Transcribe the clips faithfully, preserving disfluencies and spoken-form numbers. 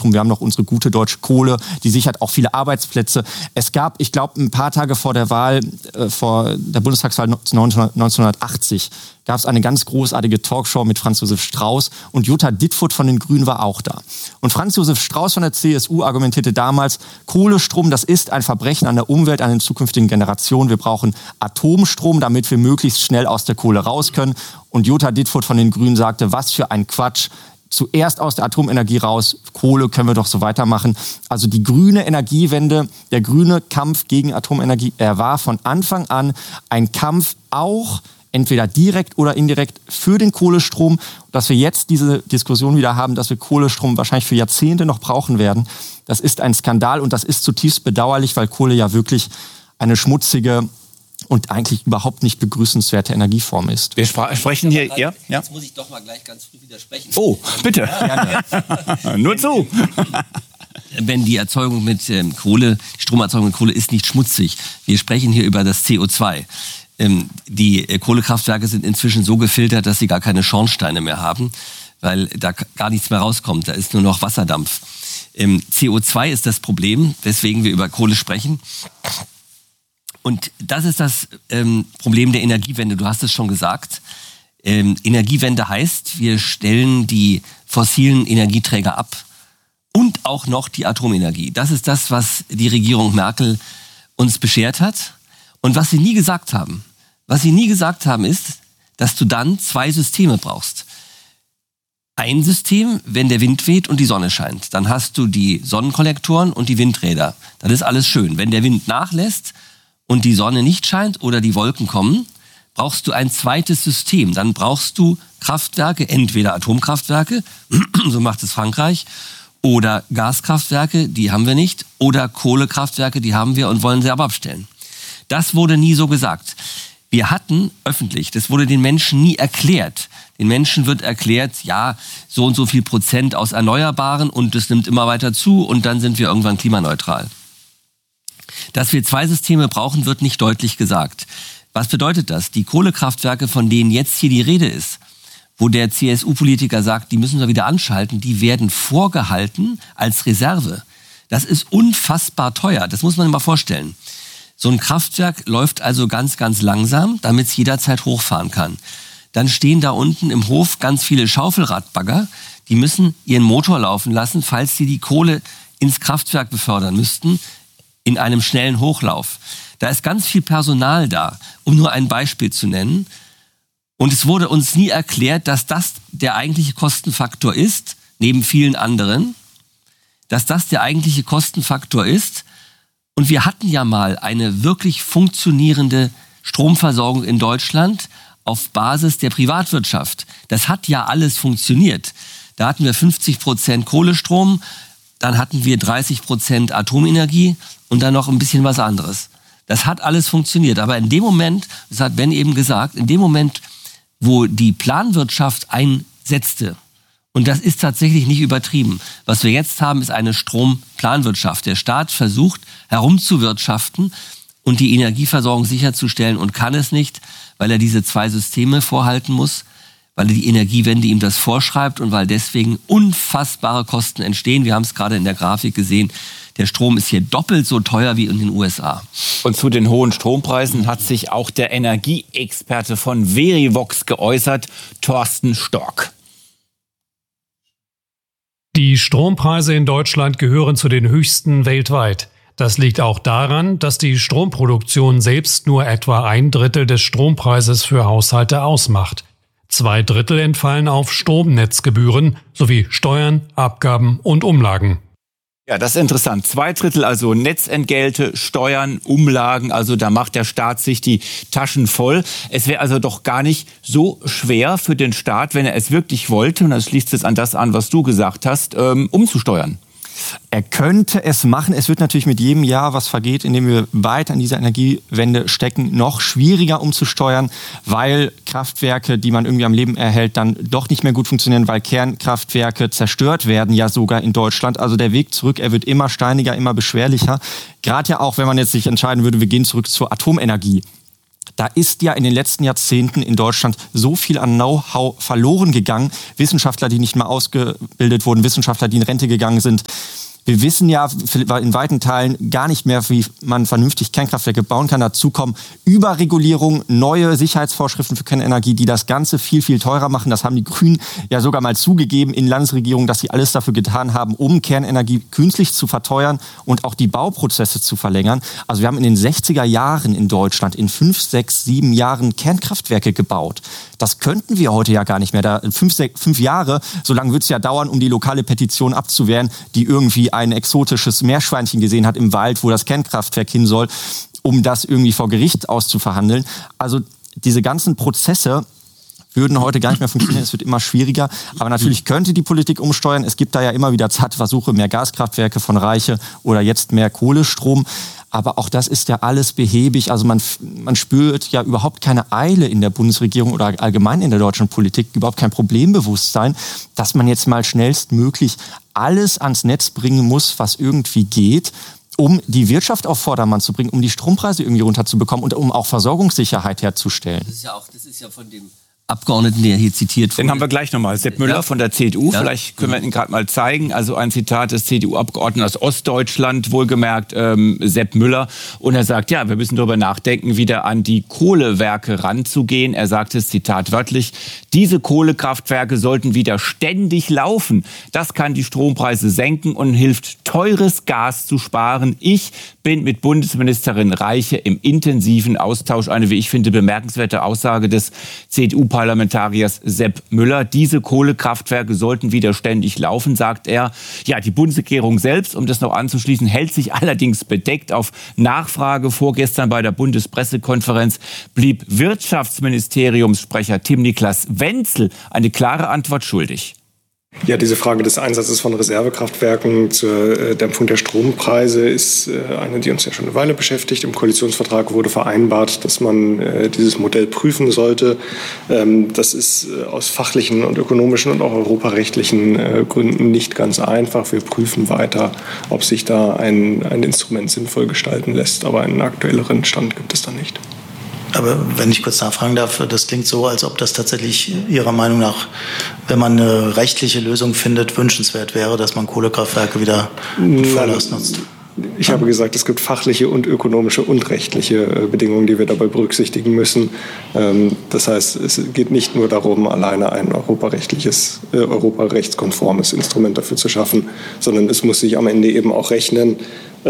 angesprochen, wir haben noch unsere gute deutsche Kohle, die sichert auch viele Arbeitsplätze. Es gab, ich glaube, ein paar Tage vor der Wahl, äh, vor der Bundestagswahl neunzehnhundertachtzig, gab es eine ganz großartige Talkshow mit Franz Josef Strauß und Jutta Dittfurt von den Grünen war auch da. Und Franz Josef Strauß von der C S U argumentierte damals, Kohlestrom, das ist ein Verbrechen an der Umwelt, an den zukünftigen Generationen. Wir brauchen Atomstrom, damit wir möglichst schnell aus der Kohle raus können. Und Jutta Dittfurt von den Grünen sagte, was für ein Quatsch. Zuerst aus der Atomenergie raus, Kohle können wir doch so weitermachen. Also die grüne Energiewende, der grüne Kampf gegen Atomenergie, er war von Anfang an ein Kampf auch entweder direkt oder indirekt für den Kohlestrom. Dass wir jetzt diese Diskussion wieder haben, dass wir Kohlestrom wahrscheinlich für Jahrzehnte noch brauchen werden, das ist ein Skandal und das ist zutiefst bedauerlich, weil Kohle ja wirklich eine schmutzige und eigentlich überhaupt nicht begrüßenswerte Energieform ist. Wir spra- sprechen hier... Ja, ja? Jetzt muss ich doch mal gleich ganz früh widersprechen. Oh, bitte. Ja, nur zu. Wenn die Erzeugung mit ähm, Kohle, die Stromerzeugung mit Kohle ist nicht schmutzig. Wir sprechen hier über das C O zwei. Ähm, die äh, Kohlekraftwerke sind inzwischen so gefiltert, dass sie gar keine Schornsteine mehr haben, weil da k- gar nichts mehr rauskommt. Da ist nur noch Wasserdampf. Ähm, C O zwei ist das Problem, weswegen wir über Kohle sprechen. Und das ist das ähm, Problem der Energiewende. Du hast es schon gesagt. Ähm, Energiewende heißt, wir stellen die fossilen Energieträger ab und auch noch die Atomenergie. Das ist das, was die Regierung Merkel uns beschert hat und was sie nie gesagt haben. Was sie nie gesagt haben ist, dass du dann zwei Systeme brauchst. Ein System, wenn der Wind weht und die Sonne scheint. Dann hast du die Sonnenkollektoren und die Windräder. Das ist alles schön. Wenn der Wind nachlässt und die Sonne nicht scheint oder die Wolken kommen, brauchst du ein zweites System. Dann brauchst du Kraftwerke, entweder Atomkraftwerke, so macht es Frankreich, oder Gaskraftwerke, die haben wir nicht, oder Kohlekraftwerke, die haben wir und wollen sie aber abstellen. Das wurde nie so gesagt. Wir hatten öffentlich, das wurde den Menschen nie erklärt. Den Menschen wird erklärt, ja, so und so viel Prozent aus Erneuerbaren und das nimmt immer weiter zu und dann sind wir irgendwann klimaneutral. Dass wir zwei Systeme brauchen, wird nicht deutlich gesagt. Was bedeutet das? Die Kohlekraftwerke, von denen jetzt hier die Rede ist, wo der C S U-Politiker sagt, die müssen wir wieder anschalten, die werden vorgehalten als Reserve. Das ist unfassbar teuer, das muss man sich mal vorstellen. So ein Kraftwerk läuft also ganz, ganz langsam, damit es jederzeit hochfahren kann. Dann stehen da unten im Hof ganz viele Schaufelradbagger, die müssen ihren Motor laufen lassen, falls sie die Kohle ins Kraftwerk befördern müssten, in einem schnellen Hochlauf. Da ist ganz viel Personal da, um nur ein Beispiel zu nennen. Und es wurde uns nie erklärt, dass das der eigentliche Kostenfaktor ist, neben vielen anderen, dass das der eigentliche Kostenfaktor ist. Und wir hatten ja mal eine wirklich funktionierende Stromversorgung in Deutschland auf Basis der Privatwirtschaft. Das hat ja alles funktioniert. Da hatten wir fünfzig Prozent Kohlestrom, dann hatten wir dreißig Prozent Atomenergie und dann noch ein bisschen was anderes. Das hat alles funktioniert. Aber in dem Moment, das hat Ben eben gesagt, in dem Moment, wo die Planwirtschaft einsetzte, und das ist tatsächlich nicht übertrieben. Was wir jetzt haben, ist eine Stromplanwirtschaft. Der Staat versucht herumzuwirtschaften und die Energieversorgung sicherzustellen und kann es nicht, weil er diese zwei Systeme vorhalten muss, weil die Energiewende ihm das vorschreibt und weil deswegen unfassbare Kosten entstehen. Wir haben es gerade in der Grafik gesehen. Der Strom ist hier doppelt so teuer wie in den U S A. Und zu den hohen Strompreisen hat sich auch der Energieexperte von Verivox geäußert, Thorsten Stork. Die Strompreise in Deutschland gehören zu den höchsten weltweit. Das liegt auch daran, dass die Stromproduktion selbst nur etwa ein Drittel des Strompreises für Haushalte ausmacht. Zwei Drittel entfallen auf Stromnetzgebühren sowie Steuern, Abgaben und Umlagen. Ja, das ist interessant. Zwei Drittel also Netzentgelte, Steuern, Umlagen, also da macht der Staat sich die Taschen voll. Es wäre also doch gar nicht so schwer für den Staat, wenn er es wirklich wollte, und das schließt es an das an, was du gesagt hast, ähm, umzusteuern. Er könnte es machen. Es wird natürlich mit jedem Jahr, was vergeht, in dem wir weiter an dieser Energiewende stecken, noch schwieriger umzusteuern, weil Kraftwerke, die man irgendwie am Leben erhält, dann doch nicht mehr gut funktionieren, weil Kernkraftwerke zerstört werden, ja sogar in Deutschland. Also der Weg zurück, er wird immer steiniger, immer beschwerlicher. Gerade ja auch, wenn man jetzt sich entscheiden würde, wir gehen zurück zur Atomenergie. Da ist ja in den letzten Jahrzehnten in Deutschland so viel an Know-how verloren gegangen. Wissenschaftler, die nicht mehr ausgebildet wurden, Wissenschaftler, die in Rente gegangen sind. Wir wissen ja in weiten Teilen gar nicht mehr, wie man vernünftig Kernkraftwerke bauen kann. Dazu kommen Überregulierung, neue Sicherheitsvorschriften für Kernenergie, die das Ganze viel, viel teurer machen. Das haben die Grünen ja sogar mal zugegeben in Landesregierungen, dass sie alles dafür getan haben, um Kernenergie künstlich zu verteuern und auch die Bauprozesse zu verlängern. Also wir haben in den sechziger Jahren in Deutschland in fünf, sechs, sieben Jahren Kernkraftwerke gebaut. Das könnten wir heute ja gar nicht mehr. Da fünf, sechs, fünf Jahre, so lange wird es ja dauern, um die lokale Petition abzuwehren, die irgendwie ein exotisches Meerschweinchen gesehen hat im Wald, wo das Kernkraftwerk hin soll, um das irgendwie vor Gericht auszuverhandeln. Also diese ganzen Prozesse würden heute gar nicht mehr funktionieren. Es wird immer schwieriger. Aber natürlich könnte die Politik umsteuern. Es gibt da ja immer wieder zarte Versuche, mehr Gaskraftwerke von Reiche oder jetzt mehr Kohlestrom. Aber auch das ist ja alles behäbig. Also man, man spürt ja überhaupt keine Eile in der Bundesregierung oder allgemein in der deutschen Politik, überhaupt kein Problembewusstsein, dass man jetzt mal schnellstmöglich alles ans Netz bringen muss, was irgendwie geht, um die Wirtschaft auf Vordermann zu bringen, um die Strompreise irgendwie runterzubekommen und um auch Versorgungssicherheit herzustellen. Das ist ja auch, das ist ja von dem Abgeordneten, der hier zitiert wurde. Den haben wir gleich nochmal. Sepp Müller ja. von der C D U. Ja. Vielleicht können wir ihn gerade mal zeigen. Also ein Zitat des C D U-Abgeordneten aus Ostdeutschland, wohlgemerkt, ähm, Sepp Müller. Und er sagt, ja, wir müssen darüber nachdenken, wieder an die Kohlewerke ranzugehen. Er sagt es, Zitat wörtlich, diese Kohlekraftwerke sollten wieder ständig laufen. Das kann die Strompreise senken und hilft, teures Gas zu sparen. Ich bin mit Bundesministerin Reiche im intensiven Austausch. Eine, wie ich finde, bemerkenswerte Aussage des C D U-Parlamentariers Sepp Müller. Diese Kohlekraftwerke sollten wieder ständig laufen, sagt er. Ja, die Bundesregierung selbst, um das noch anzuschließen, hält sich allerdings bedeckt. Auf Nachfrage vorgestern bei der Bundespressekonferenz blieb Wirtschaftsministeriumssprecher Tim-Niklas Wenzel eine klare Antwort schuldig. Ja, diese Frage des Einsatzes von Reservekraftwerken zur Dämpfung der Strompreise ist eine, die uns ja schon eine Weile beschäftigt. Im Koalitionsvertrag wurde vereinbart, dass man dieses Modell prüfen sollte. Das ist aus fachlichen und ökonomischen und auch europarechtlichen Gründen nicht ganz einfach. Wir prüfen weiter, ob sich da ein, ein Instrument sinnvoll gestalten lässt. Aber einen aktuelleren Stand gibt es da nicht. Aber wenn ich kurz nachfragen darf, das klingt so, als ob das tatsächlich Ihrer Meinung nach, wenn man eine rechtliche Lösung findet, wünschenswert wäre, dass man Kohlekraftwerke wieder voll ausnutzt. Ich habe gesagt, es gibt fachliche und ökonomische und rechtliche Bedingungen, die wir dabei berücksichtigen müssen. Das heißt, es geht nicht nur darum, alleine ein europarechtliches, europarechtskonformes Instrument dafür zu schaffen, sondern es muss sich am Ende eben auch rechnen.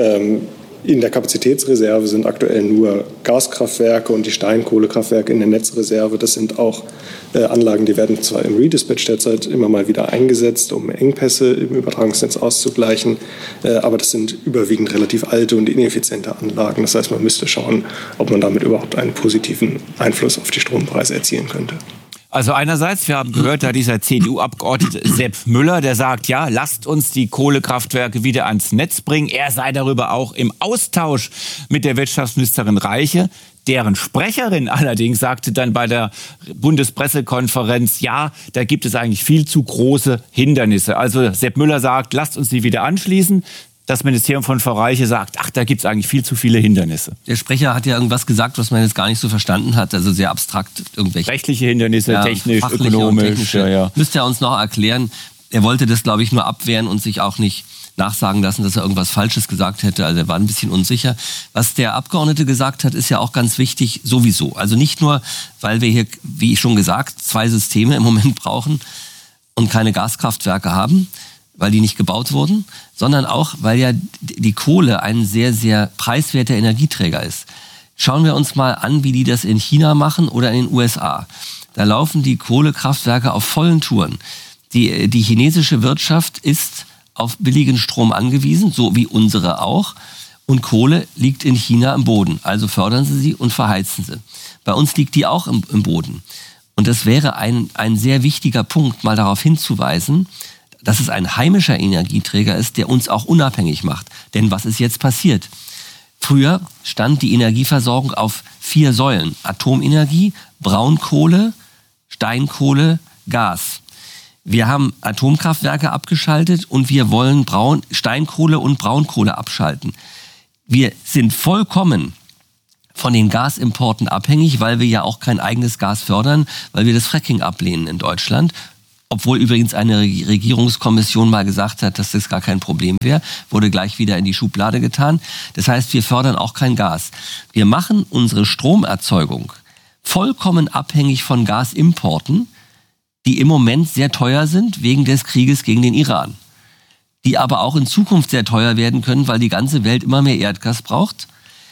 In der Kapazitätsreserve sind aktuell nur Gaskraftwerke und die Steinkohlekraftwerke in der Netzreserve. Das sind auch äh, Anlagen, die werden zwar im Redispatch derzeit immer mal wieder eingesetzt, um Engpässe im Übertragungsnetz auszugleichen, äh, aber das sind überwiegend relativ alte und ineffiziente Anlagen. Das heißt, man müsste schauen, ob man damit überhaupt einen positiven Einfluss auf die Strompreise erzielen könnte. Also einerseits, wir haben gehört, da dieser C D U-Abgeordnete Sepp Müller, der sagt, ja, lasst uns die Kohlekraftwerke wieder ans Netz bringen. Er sei darüber auch im Austausch mit der Wirtschaftsministerin Reiche. Deren Sprecherin allerdings sagte dann bei der Bundespressekonferenz, ja, da gibt es eigentlich viel zu große Hindernisse. Also Sepp Müller sagt, lasst uns die wieder anschließen. Das Ministerium von Frau Reiche sagt, ach, da gibt es eigentlich viel zu viele Hindernisse. Der Sprecher hat ja irgendwas gesagt, was man jetzt gar nicht so verstanden hat, also sehr abstrakt irgendwelche. Rechtliche Hindernisse, ja, technisch, ökonomisch. Ja, ja. Müsste er uns noch erklären. Er wollte das, glaube ich, nur abwehren und sich auch nicht nachsagen lassen, dass er irgendwas Falsches gesagt hätte. Also er war ein bisschen unsicher. Was der Abgeordnete gesagt hat, ist ja auch ganz wichtig sowieso. Also nicht nur, weil wir hier, wie schon gesagt, zwei Systeme im Moment brauchen und keine Gaskraftwerke haben, weil die nicht gebaut wurden, sondern auch, weil ja die Kohle ein sehr, sehr preiswerter Energieträger ist. Schauen wir uns mal an, wie die das in China machen oder in den U S A. Da laufen die Kohlekraftwerke auf vollen Touren. Die, die chinesische Wirtschaft ist auf billigen Strom angewiesen, so wie unsere auch. Und Kohle liegt in China im Boden. Also fördern sie sie und verheizen sie. Bei uns liegt die auch im, im Boden. Und das wäre ein, ein sehr wichtiger Punkt, mal darauf hinzuweisen, dass es ein heimischer Energieträger ist, der uns auch unabhängig macht. Denn was ist jetzt passiert? Früher stand die Energieversorgung auf vier Säulen. Atomenergie, Braunkohle, Steinkohle, Gas. Wir haben Atomkraftwerke abgeschaltet und wir wollen Braun, Steinkohle und Braunkohle abschalten. Wir sind vollkommen von den Gasimporten abhängig, weil wir ja auch kein eigenes Gas fördern, weil wir das Fracking ablehnen in Deutschland. Obwohl übrigens eine Regierungskommission mal gesagt hat, dass das gar kein Problem wäre, wurde gleich wieder in die Schublade getan. Das heißt, wir fördern auch kein Gas. Wir machen unsere Stromerzeugung vollkommen abhängig von Gasimporten, die im Moment sehr teuer sind wegen des Krieges gegen den Iran. Die aber auch in Zukunft sehr teuer werden können, weil die ganze Welt immer mehr Erdgas braucht.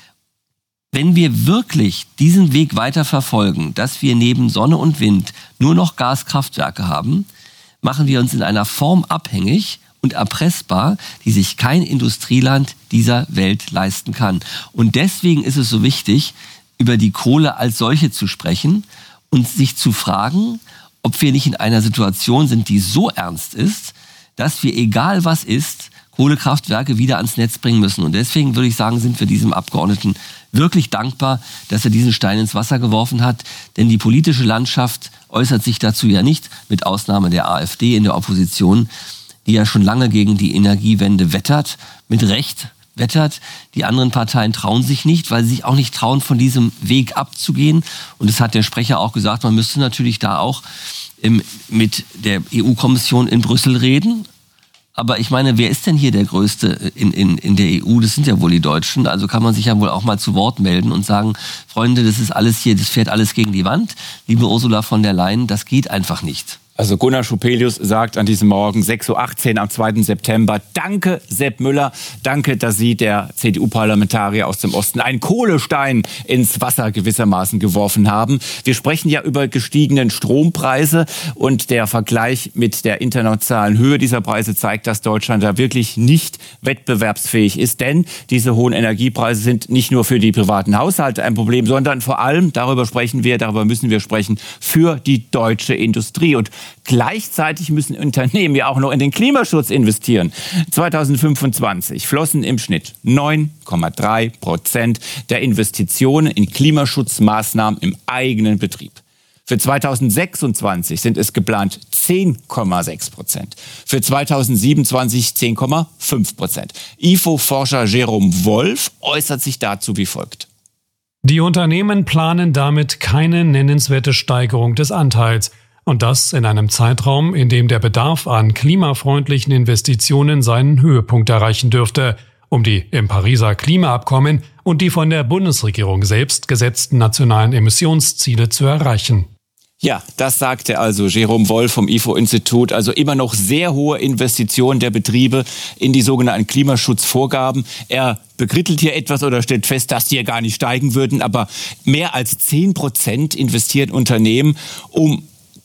Wenn wir wirklich diesen Weg weiter verfolgen, dass wir neben Sonne und Wind nur noch Gaskraftwerke haben, machen wir uns in einer Form abhängig und erpressbar, die sich kein Industrieland dieser Welt leisten kann. Und deswegen ist es so wichtig, über die Kohle als solche zu sprechen und sich zu fragen, ob wir nicht in einer Situation sind, die so ernst ist, dass wir, egal was ist, Kohlekraftwerke wieder ans Netz bringen müssen. Und deswegen würde ich sagen, sind wir diesem Abgeordneten wirklich dankbar, dass er diesen Stein ins Wasser geworfen hat. Denn die politische Landschaft äußert sich dazu ja nicht, mit Ausnahme der AfD in der Opposition, die ja schon lange gegen die Energiewende wettert, mit Recht wettert. Die anderen Parteien trauen sich nicht, weil sie sich auch nicht trauen, von diesem Weg abzugehen. Und es hat der Sprecher auch gesagt, man müsste natürlich da auch im, mit der E U-Kommission in Brüssel reden. Aber ich meine, wer ist denn hier der Größte in, in, in der E U? Das sind ja wohl die Deutschen. Also kann man sich ja wohl auch mal zu Wort melden und sagen, Freunde, das ist alles hier, das fährt alles gegen die Wand. Liebe Ursula von der Leyen, das geht einfach nicht. Also Gunnar Schupelius sagt an diesem Morgen sechs Uhr achtzehn am zweiten September, danke Sepp Müller, danke, dass Sie, der C D U-Parlamentarier aus dem Osten, einen Kohlestein ins Wasser gewissermaßen geworfen haben. Wir sprechen ja über gestiegenen Strompreise und der Vergleich mit der internationalen Höhe dieser Preise zeigt, dass Deutschland da wirklich nicht wettbewerbsfähig ist, denn diese hohen Energiepreise sind nicht nur für die privaten Haushalte ein Problem, sondern vor allem, darüber sprechen wir, darüber müssen wir sprechen, für die deutsche Industrie. Und gleichzeitig müssen Unternehmen ja auch noch in den Klimaschutz investieren. zweitausendfünfundzwanzig flossen im Schnitt neun Komma drei Prozent der Investitionen in Klimaschutzmaßnahmen im eigenen Betrieb. Für zweitausendsechsundzwanzig sind es geplant zehn Komma sechs Prozent. Für zweitausendsiebenundzwanzig zehn Komma fünf Prozent. I F O-Forscher Jerome Wolf äußert sich dazu wie folgt. Die Unternehmen planen damit keine nennenswerte Steigerung des Anteils. Und das in einem Zeitraum, in dem der Bedarf an klimafreundlichen Investitionen seinen Höhepunkt erreichen dürfte, um die im Pariser Klimaabkommen und die von der Bundesregierung selbst gesetzten nationalen Emissionsziele zu erreichen. Ja, das sagte also Jerome Wolf vom I F O-Institut. Also immer noch sehr hohe Investitionen der Betriebe in die sogenannten Klimaschutzvorgaben. Er bekrittelt hier etwas oder stellt fest, dass die ja gar nicht steigen würden. Aber mehr als zehn Prozent investieren Unternehmen, um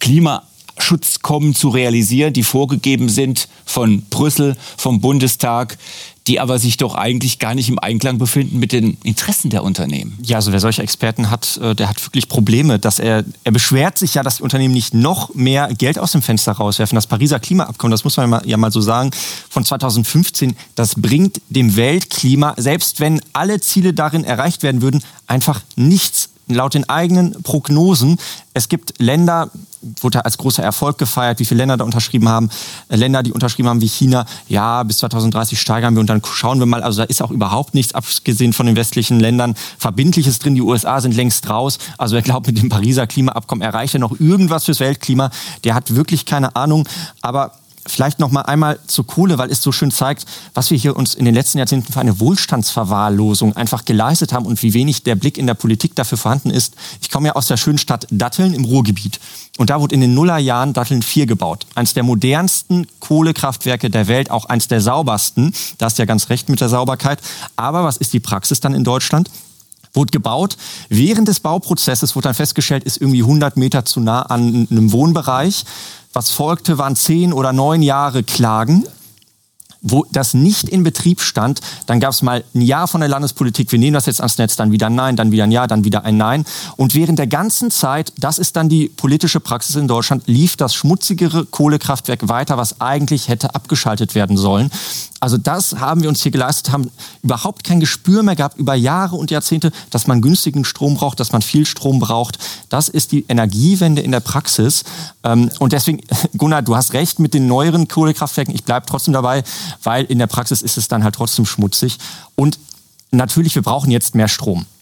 Klimaschutzkommen zu realisieren, die vorgegeben sind von Brüssel, vom Bundestag, die aber sich doch eigentlich gar nicht im Einklang befinden mit den Interessen der Unternehmen. Ja, also wer solche Experten hat, der hat wirklich Probleme. Dass er, er beschwert sich ja, dass die Unternehmen nicht noch mehr Geld aus dem Fenster rauswerfen. Das Pariser Klimaabkommen, das muss man ja mal, ja mal so sagen, von zweitausendfünfzehn, das bringt dem Weltklima, selbst wenn alle Ziele darin erreicht werden würden, einfach nichts. Laut den eigenen Prognosen, es gibt Länder, wurde als großer Erfolg gefeiert, wie viele Länder da unterschrieben haben, Länder, die unterschrieben haben wie China, ja, bis zweitausenddreißig steigern wir und dann schauen wir mal, also da ist auch überhaupt nichts, abgesehen von den westlichen Ländern, Verbindliches drin, die U S A sind längst raus, also wer glaubt, mit dem Pariser Klimaabkommen erreicht er noch irgendwas fürs Weltklima, der hat wirklich keine Ahnung, aber vielleicht noch mal einmal zur Kohle, weil es so schön zeigt, was wir hier uns in den letzten Jahrzehnten für eine Wohlstandsverwahrlosung einfach geleistet haben und wie wenig der Blick in der Politik dafür vorhanden ist. Ich komme ja aus der schönen Stadt Datteln im Ruhrgebiet. Und da wurde in den Nullerjahren Datteln vier gebaut. Eines der modernsten Kohlekraftwerke der Welt, auch eines der saubersten. Da hast du ja ganz recht mit der Sauberkeit. Aber was ist die Praxis dann in Deutschland? Wurde gebaut. Während des Bauprozesses wurde dann festgestellt, ist irgendwie hundert Meter zu nah an einem Wohnbereich. Was folgte, waren zehn oder neun Jahre Klagen, wo das nicht in Betrieb stand. Dann gab es mal ein Ja von der Landespolitik, wir nehmen das jetzt ans Netz, dann wieder ein Nein, dann wieder ein Ja, dann wieder ein Nein. Und während der ganzen Zeit, das ist dann die politische Praxis in Deutschland, lief das schmutzigere Kohlekraftwerk weiter, was eigentlich hätte abgeschaltet werden sollen. Also das haben wir uns hier geleistet, haben überhaupt kein Gespür mehr gehabt über Jahre und Jahrzehnte, dass man günstigen Strom braucht, dass man viel Strom braucht. Das ist die Energiewende in der Praxis. Und deswegen, Gunnar, du hast recht mit den neueren Kohlekraftwerken. Ich bleibe trotzdem dabei, weil in der Praxis ist es dann halt trotzdem schmutzig. Und natürlich, wir brauchen jetzt mehr Strom.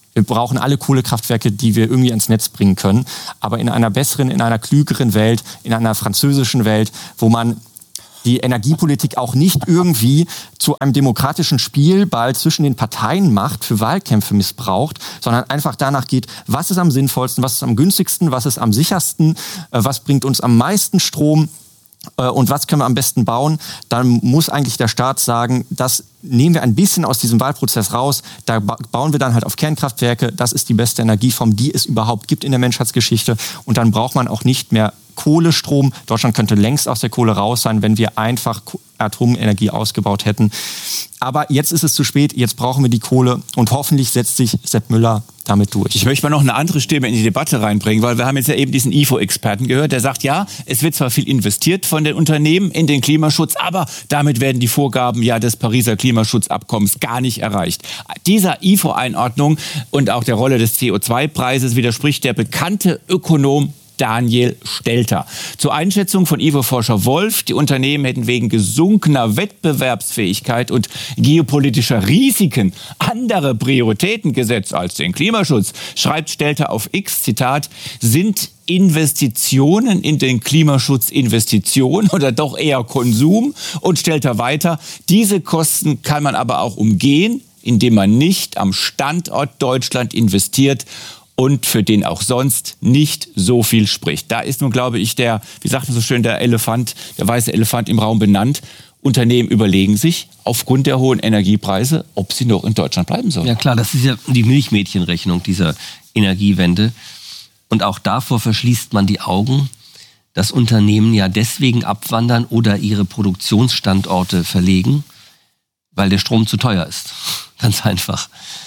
Wir brauchen alle Kohlekraftwerke, die wir irgendwie ans Netz bringen können. Aber in einer besseren, in einer klügeren Welt, in einer französischen Welt, wo man die Energiepolitik auch nicht irgendwie zu einem demokratischen Spielball zwischen den Parteien macht, für Wahlkämpfe missbraucht, sondern einfach danach geht, was ist am sinnvollsten, was ist am günstigsten, was ist am sichersten, was bringt uns am meisten Strom und was können wir am besten bauen, dann muss eigentlich der Staat sagen, das nehmen wir ein bisschen aus diesem Wahlprozess raus, da bauen wir dann halt auf Kernkraftwerke, das ist die beste Energieform, die es überhaupt gibt in der Menschheitsgeschichte und dann braucht man auch nicht mehr Kohlestrom. Deutschland könnte längst aus der Kohle raus sein, wenn wir einfach Atomenergie ausgebaut hätten. Aber jetzt ist es zu spät, jetzt brauchen wir die Kohle und hoffentlich setzt sich Sepp Müller damit durch. Ich möchte mal noch eine andere Stimme in die Debatte reinbringen, weil wir haben jetzt ja eben diesen I F O-Experten gehört, der sagt, ja, es wird zwar viel investiert von den Unternehmen in den Klimaschutz, aber damit werden die Vorgaben ja des Pariser Klimaschutzabkommens gar nicht erreicht. Dieser I F O-Einordnung und auch der Rolle des C O zwei Preises widerspricht der bekannte Ökonom Daniel Stelter. Zur Einschätzung von I F O-Forscher Wolf, die Unternehmen hätten wegen gesunkener Wettbewerbsfähigkeit und geopolitischer Risiken andere Prioritäten gesetzt als den Klimaschutz, schreibt Stelter auf X, Zitat, sind Investitionen in den Klimaschutz Investition oder doch eher Konsum? Und Stelter weiter, diese Kosten kann man aber auch umgehen, indem man nicht am Standort Deutschland investiert und für den auch sonst nicht so viel spricht. Da ist nun, glaube ich, der, wie sagt man so schön, der Elefant, der weiße Elefant im Raum benannt. Unternehmen überlegen sich aufgrund der hohen Energiepreise, ob sie noch in Deutschland bleiben sollen. Ja klar, das ist ja die Milchmädchenrechnung dieser Energiewende. Und auch davor verschließt man die Augen, dass Unternehmen ja deswegen abwandern oder ihre Produktionsstandorte verlegen, weil der Strom zu teuer ist. Ganz einfach.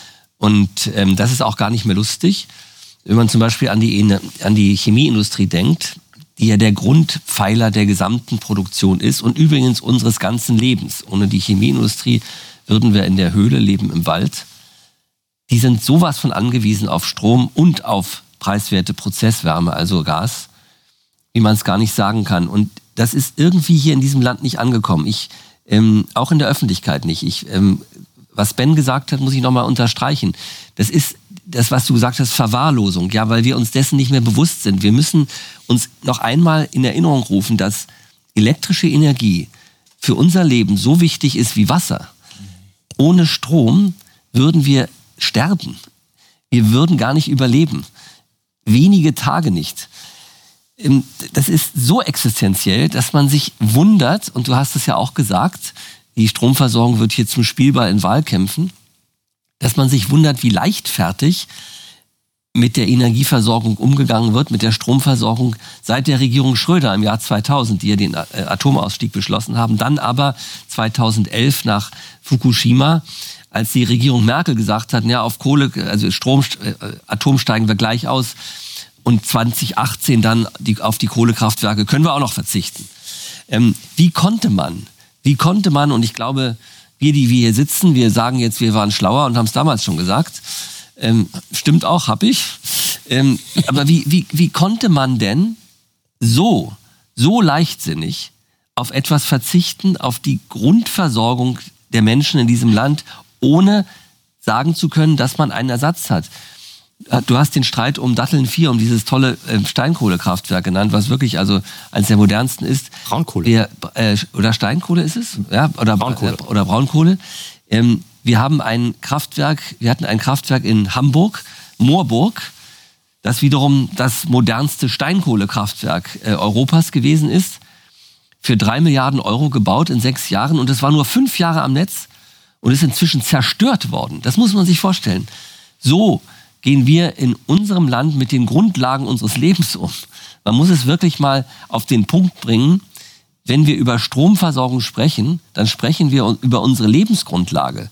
Und ähm, das ist auch gar nicht mehr lustig. Wenn man zum Beispiel an die, an die Chemieindustrie denkt, die ja der Grundpfeiler der gesamten Produktion ist und übrigens unseres ganzen Lebens. Ohne die Chemieindustrie würden wir in der Höhle leben, im Wald. Die sind sowas von angewiesen auf Strom und auf preiswerte Prozesswärme, also Gas, wie man es gar nicht sagen kann. Und das ist irgendwie hier in diesem Land nicht angekommen. Ich, ähm, auch in der Öffentlichkeit nicht. Ich, ähm, was Ben gesagt hat, muss ich nochmal unterstreichen. Das ist das, was du gesagt hast, Verwahrlosung. Ja, weil wir uns dessen nicht mehr bewusst sind. Wir müssen uns noch einmal in Erinnerung rufen, dass elektrische Energie für unser Leben so wichtig ist wie Wasser. Ohne Strom würden wir sterben. Wir würden gar nicht überleben. Wenige Tage nicht. Das ist so existenziell, dass man sich wundert, und du hast es ja auch gesagt, die Stromversorgung wird hier zum Spielball in Wahlkämpfen, dass man sich wundert, wie leichtfertig mit der Energieversorgung umgegangen wird, mit der Stromversorgung seit der Regierung Schröder im Jahr zweitausend, die ja den Atomausstieg beschlossen haben, dann aber zweitausendelf nach Fukushima, als die Regierung Merkel gesagt hat, ja, auf Kohle, also Strom, äh, Atom steigen wir gleich aus, und zwanzig achtzehn dann die, auf die Kohlekraftwerke können wir auch noch verzichten. Ähm, wie konnte man, wie konnte man, und ich glaube, wir, die wir hier sitzen, wir sagen jetzt, wir waren schlauer und haben es damals schon gesagt, ähm, stimmt auch, hab ich, ähm, aber wie, wie, wie konnte man denn so, so leichtsinnig auf etwas verzichten, auf die Grundversorgung der Menschen in diesem Land, ohne sagen zu können, dass man einen Ersatz hat? Du hast den Streit um Datteln vier, um dieses tolle äh, Steinkohlekraftwerk genannt, was wirklich also eines der modernsten ist. Braunkohle. Wir, äh, oder Steinkohle ist es? Ja, oder Braunkohle. Äh, oder Braunkohle. Ähm, wir haben ein Kraftwerk, wir hatten ein Kraftwerk in Hamburg, Moorburg, das wiederum das modernste Steinkohlekraftwerk äh, Europas gewesen ist, für drei Milliarden Euro gebaut in sechs Jahren, und es war nur fünf Jahre am Netz und ist inzwischen zerstört worden. Das muss man sich vorstellen. So gehen wir in unserem Land mit den Grundlagen unseres Lebens um. Man muss es wirklich mal auf den Punkt bringen. Wenn wir über Stromversorgung sprechen, dann sprechen wir über unsere Lebensgrundlage.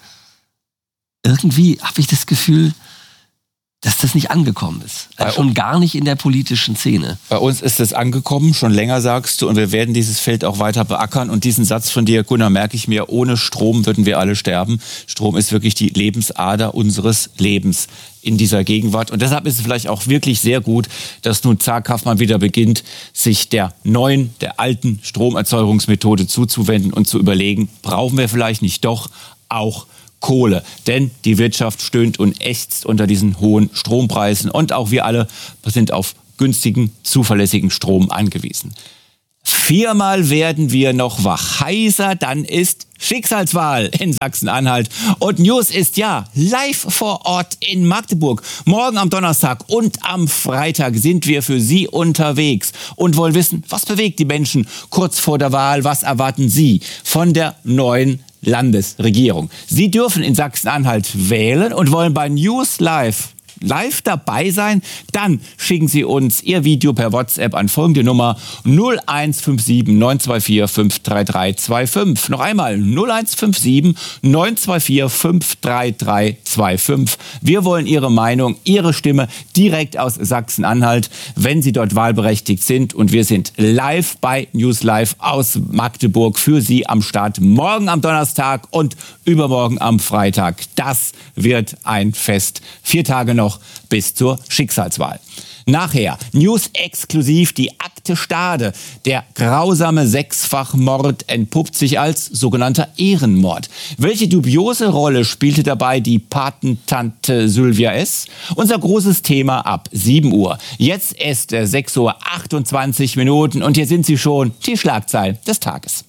Irgendwie habe ich das Gefühl, dass das nicht angekommen ist. Also schon gar nicht in der politischen Szene. Bei uns ist es angekommen, schon länger sagst du, und wir werden dieses Feld auch weiter beackern. Und diesen Satz von dir, Gunnar, merke ich mir, ohne Strom würden wir alle sterben. Strom ist wirklich die Lebensader unseres Lebens in dieser Gegenwart. Und deshalb ist es vielleicht auch wirklich sehr gut, dass nun zaghaft mal wieder beginnt, sich der neuen, der alten Stromerzeugungsmethode zuzuwenden und zu überlegen, brauchen wir vielleicht nicht doch auch Kohle. Denn die Wirtschaft stöhnt und ächzt unter diesen hohen Strompreisen und auch wir alle sind auf günstigen, zuverlässigen Strom angewiesen. Viermal werden wir noch wach. Heißer, dann ist Schicksalswahl in Sachsen-Anhalt. Und News ist ja live vor Ort in Magdeburg. Morgen am Donnerstag und am Freitag sind wir für Sie unterwegs und wollen wissen, was bewegt die Menschen kurz vor der Wahl? Was erwarten Sie von der neuen Landesregierung? Sie dürfen in Sachsen-Anhalt wählen und wollen bei News Live live dabei sein, dann schicken Sie uns Ihr Video per WhatsApp an folgende Nummer null eins fünf sieben neun zwei vier fünf drei drei zwei fünf. Noch einmal null eins fünf sieben neun zwei vier fünf drei drei zwei fünf. Wir wollen Ihre Meinung, Ihre Stimme direkt aus Sachsen-Anhalt, wenn Sie dort wahlberechtigt sind. Und wir sind live bei News Live aus Magdeburg für Sie am Start. Morgen am Donnerstag und übermorgen am Freitag. Das wird ein Fest. Vier Tage noch bis zur Schicksalswahl. Nachher News exklusiv die Akte Stade. Der grausame Sechsfachmord entpuppt sich als sogenannter Ehrenmord. Welche dubiose Rolle spielte dabei die Patentante Sylvia S.? Unser großes Thema ab sieben Uhr. Jetzt ist sechs Uhr achtundzwanzig Minuten und hier sind sie schon, die Schlagzeilen des Tages.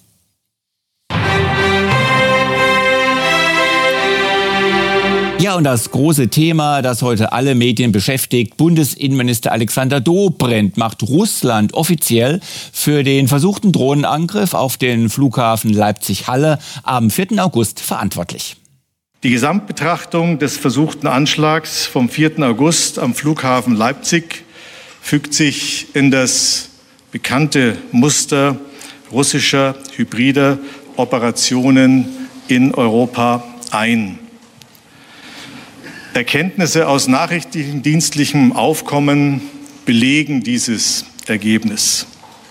Ja, und das große Thema, das heute alle Medien beschäftigt, Bundesinnenminister Alexander Dobrindt macht Russland offiziell für den versuchten Drohnenangriff auf den Flughafen Leipzig-Halle am vierten August verantwortlich. Die Gesamtbetrachtung des versuchten Anschlags vom vierten August am Flughafen Leipzig fügt sich in das bekannte Muster russischer hybrider Operationen in Europa ein. Erkenntnisse aus nachrichtendienstlichem Aufkommen belegen dieses Ergebnis.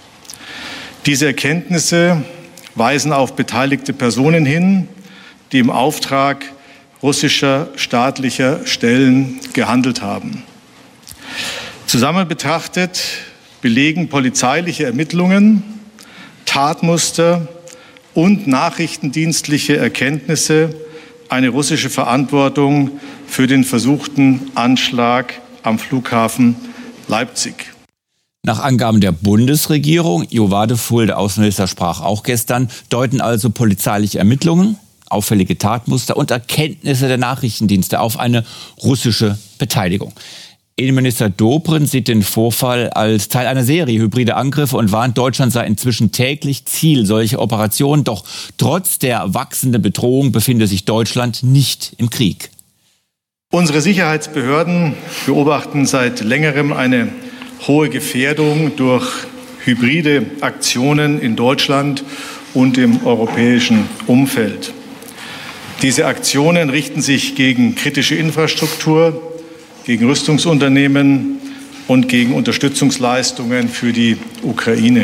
Diese Erkenntnisse weisen auf beteiligte Personen hin, die im Auftrag russischer staatlicher Stellen gehandelt haben. Zusammen betrachtet belegen polizeiliche Ermittlungen, Tatmuster und nachrichtendienstliche Erkenntnisse eine russische Verantwortung für den versuchten Anschlag am Flughafen Leipzig. Nach Angaben der Bundesregierung, Jo Wadefuhl, der Außenminister, sprach auch gestern, deuten also polizeiliche Ermittlungen, auffällige Tatmuster und Erkenntnisse der Nachrichtendienste auf eine russische Beteiligung. Innenminister Dobrindt sieht den Vorfall als Teil einer Serie hybrider Angriffe und warnt, Deutschland sei inzwischen täglich Ziel solcher Operationen. Doch trotz der wachsenden Bedrohung befinde sich Deutschland nicht im Krieg. Unsere Sicherheitsbehörden beobachten seit längerem eine hohe Gefährdung durch hybride Aktionen in Deutschland und im europäischen Umfeld. Diese Aktionen richten sich gegen kritische Infrastruktur, gegen Rüstungsunternehmen und gegen Unterstützungsleistungen für die Ukraine.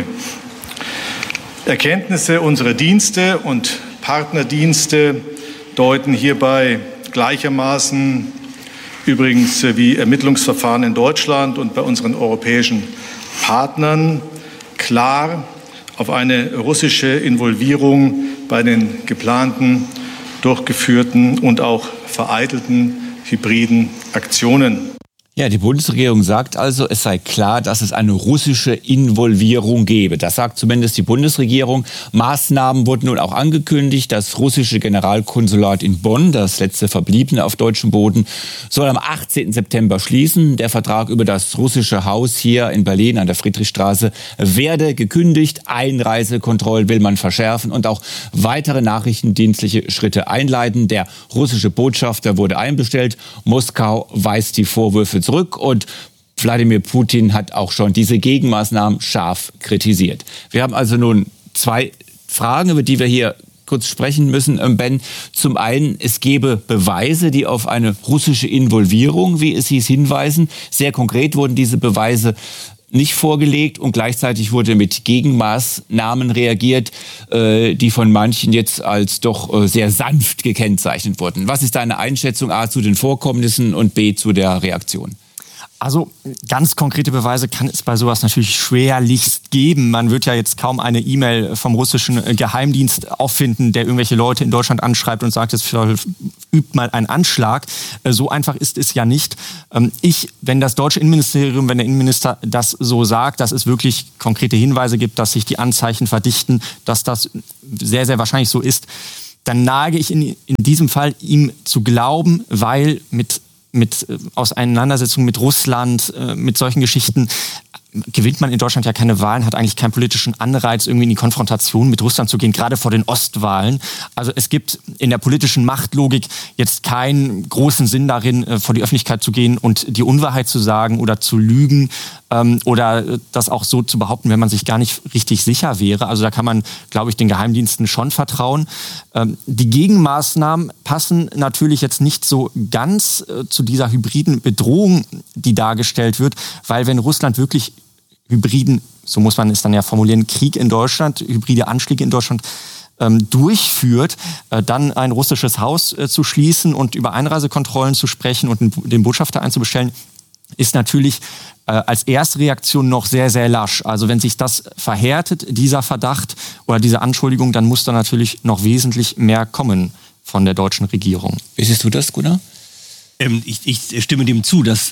Erkenntnisse unserer Dienste und Partnerdienste deuten hierbei gleichermaßen übrigens wie Ermittlungsverfahren in Deutschland und bei unseren europäischen Partnern klar auf eine russische Involvierung bei den geplanten, durchgeführten und auch vereitelten hybriden Aktionen. Ja, die Bundesregierung sagt also, es sei klar, dass es eine russische Involvierung gebe. Das sagt zumindest die Bundesregierung. Maßnahmen wurden nun auch angekündigt. Das russische Generalkonsulat in Bonn, das letzte verbliebene auf deutschem Boden, soll am achtzehnten September schließen. Der Vertrag über das russische Haus hier in Berlin an der Friedrichstraße werde gekündigt. Einreisekontrollen will man verschärfen und auch weitere nachrichtendienstliche Schritte einleiten. Der russische Botschafter wurde einbestellt. Moskau weist die Vorwürfe zurück und Wladimir Putin hat auch schon diese Gegenmaßnahmen scharf kritisiert. Wir haben also nun zwei Fragen, über die wir hier kurz sprechen müssen, Ben. Zum einen, es gäbe Beweise, die auf eine russische Involvierung, wie es hieß, hinweisen. Sehr konkret wurden diese Beweise nicht vorgelegt und gleichzeitig wurde mit Gegenmaßnahmen reagiert, äh, die von manchen jetzt als doch äh, sehr sanft gekennzeichnet wurden. Was ist deine Einschätzung A zu den Vorkommnissen und B zu der Reaktion? Also ganz konkrete Beweise kann es bei sowas natürlich schwerlichst geben. Man wird ja jetzt kaum eine E-Mail vom russischen Geheimdienst auffinden, der irgendwelche Leute in Deutschland anschreibt und sagt, es übt mal einen Anschlag. So einfach ist es ja nicht. Ich, wenn das deutsche Innenministerium, wenn der Innenminister das so sagt, dass es wirklich konkrete Hinweise gibt, dass sich die Anzeichen verdichten, dass das sehr, sehr wahrscheinlich so ist, dann nage ich in, in diesem Fall ihm zu glauben, weil mit mit Auseinandersetzungen mit Russland, mit solchen Geschichten gewinnt man in Deutschland ja keine Wahlen, hat eigentlich keinen politischen Anreiz, irgendwie in die Konfrontation mit Russland zu gehen, gerade vor den Ostwahlen. Also es gibt in der politischen Machtlogik jetzt keinen großen Sinn darin, vor die Öffentlichkeit zu gehen und die Unwahrheit zu sagen oder zu lügen ähm, oder das auch so zu behaupten, wenn man sich gar nicht richtig sicher wäre. Also da kann man, glaube ich, den Geheimdiensten schon vertrauen. Ähm, die Gegenmaßnahmen passen natürlich jetzt nicht so ganz äh, zu dieser hybriden Bedrohung, die dargestellt wird, weil wenn Russland wirklich hybriden, so muss man es dann ja formulieren, Krieg in Deutschland, hybride Anschläge in Deutschland ähm, durchführt, äh, dann ein russisches Haus äh, zu schließen und über Einreisekontrollen zu sprechen und den Botschafter einzubestellen, ist natürlich äh, als Erstreaktion noch sehr, sehr lasch. Also wenn sich das verhärtet, dieser Verdacht oder diese Anschuldigung, dann muss da natürlich noch wesentlich mehr kommen von der deutschen Regierung. Wie siehst du das, Gunnar? Ähm, ich, ich stimme dem zu, dass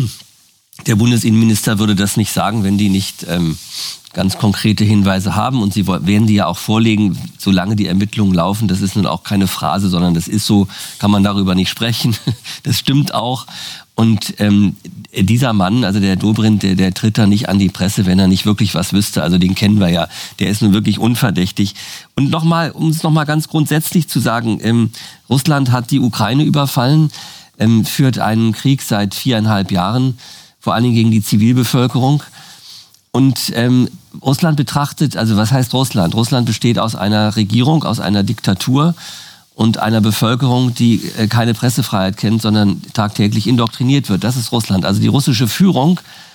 der Bundesinnenminister würde das nicht sagen, wenn die nicht ähm, ganz konkrete Hinweise haben. Und sie werden die ja auch vorlegen, solange die Ermittlungen laufen. Das ist nun auch keine Phrase, sondern das ist so, kann man darüber nicht sprechen. Das stimmt auch. Und ähm, dieser Mann, also der Dobrindt, der, der tritt da nicht an die Presse, wenn er nicht wirklich was wüsste. Also den kennen wir ja. Der ist nun wirklich unverdächtig. Und nochmal, um es nochmal ganz grundsätzlich zu sagen, ähm, Russland hat die Ukraine überfallen, ähm, führt einen Krieg seit viereinhalb Jahren, vor allen Dingen gegen die Zivilbevölkerung. Und ähm, Russland betrachtet, also was heißt Russland? Russland besteht aus einer Regierung, aus einer Diktatur und einer Bevölkerung, die äh, keine Pressefreiheit kennt, sondern tagtäglich indoktriniert wird. Das ist Russland. Also die russische Führung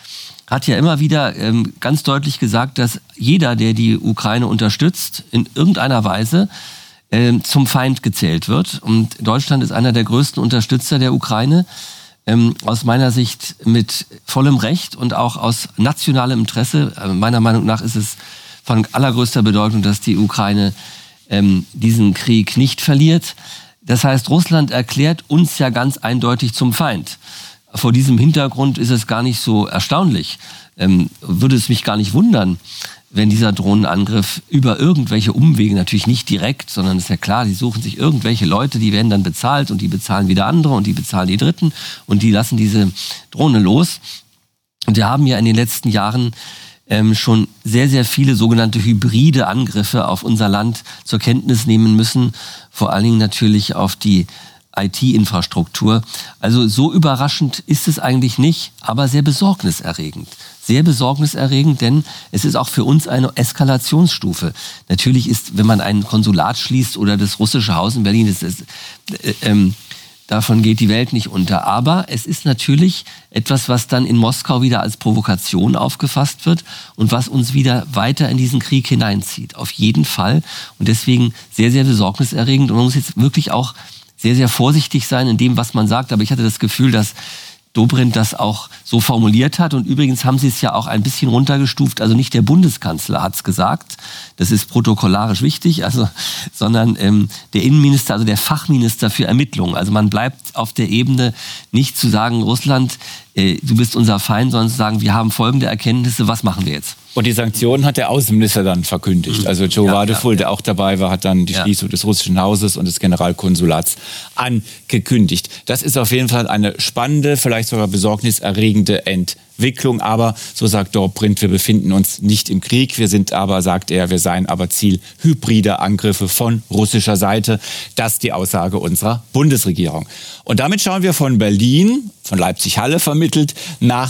hat ja immer wieder ähm, ganz deutlich gesagt, dass jeder, der die Ukraine unterstützt, in irgendeiner Weise äh, zum Feind gezählt wird. Und Deutschland ist einer der größten Unterstützer der Ukraine. Ähm, aus meiner Sicht mit vollem Recht und auch aus nationalem Interesse. Äh, meiner Meinung nach ist es von allergrößter Bedeutung, dass die Ukraine ähm, diesen Krieg nicht verliert. Das heißt, Russland erklärt uns ja ganz eindeutig zum Feind. Vor diesem Hintergrund ist es gar nicht so erstaunlich. Ähm, würde es mich gar nicht wundern, wenn dieser Drohnenangriff über irgendwelche Umwege, natürlich nicht direkt, sondern ist ja klar, die suchen sich irgendwelche Leute, die werden dann bezahlt und die bezahlen wieder andere und die bezahlen die Dritten und die lassen diese Drohne los. Und wir haben ja in den letzten Jahren ähm, schon sehr, sehr viele sogenannte hybride Angriffe auf unser Land zur Kenntnis nehmen müssen, vor allen Dingen natürlich auf die I T-Infrastruktur. Also so überraschend ist es eigentlich nicht, aber sehr besorgniserregend. Sehr besorgniserregend, denn es ist auch für uns eine Eskalationsstufe. Natürlich ist, wenn man ein Konsulat schließt oder das russische Haus in Berlin, das ist, äh, ähm, davon geht die Welt nicht unter. Aber es ist natürlich etwas, was dann in Moskau wieder als Provokation aufgefasst wird und was uns wieder weiter in diesen Krieg hineinzieht. Auf jeden Fall. Und deswegen sehr, sehr besorgniserregend. Und man muss jetzt wirklich auch sehr, sehr vorsichtig sein in dem, was man sagt. Aber ich hatte das Gefühl, dass Dobrindt das auch so formuliert hat. Und übrigens haben sie es ja auch ein bisschen runtergestuft. Also nicht der Bundeskanzler hat es gesagt, das ist protokollarisch wichtig, also, sondern ähm, der Innenminister, also der Fachminister für Ermittlungen. Also man bleibt auf der Ebene nicht zu sagen, Russland, äh, du bist unser Feind, sondern zu sagen, wir haben folgende Erkenntnisse, was machen wir jetzt? Und die Sanktionen hat der Außenminister dann verkündigt. Also Joe ja, Wadefull, ja, der auch dabei war, hat dann die ja. Schließung des russischen Hauses und des Generalkonsulats angekündigt. Das ist auf jeden Fall eine spannende, vielleicht sogar besorgniserregende Entwicklung. Aber, so sagt Dobrindt, wir befinden uns nicht im Krieg. Wir sind aber, sagt er, wir seien aber Ziel hybrider Angriffe von russischer Seite. Das ist die Aussage unserer Bundesregierung. Und damit schauen wir von Berlin, von Leipzig-Halle vermittelt, nach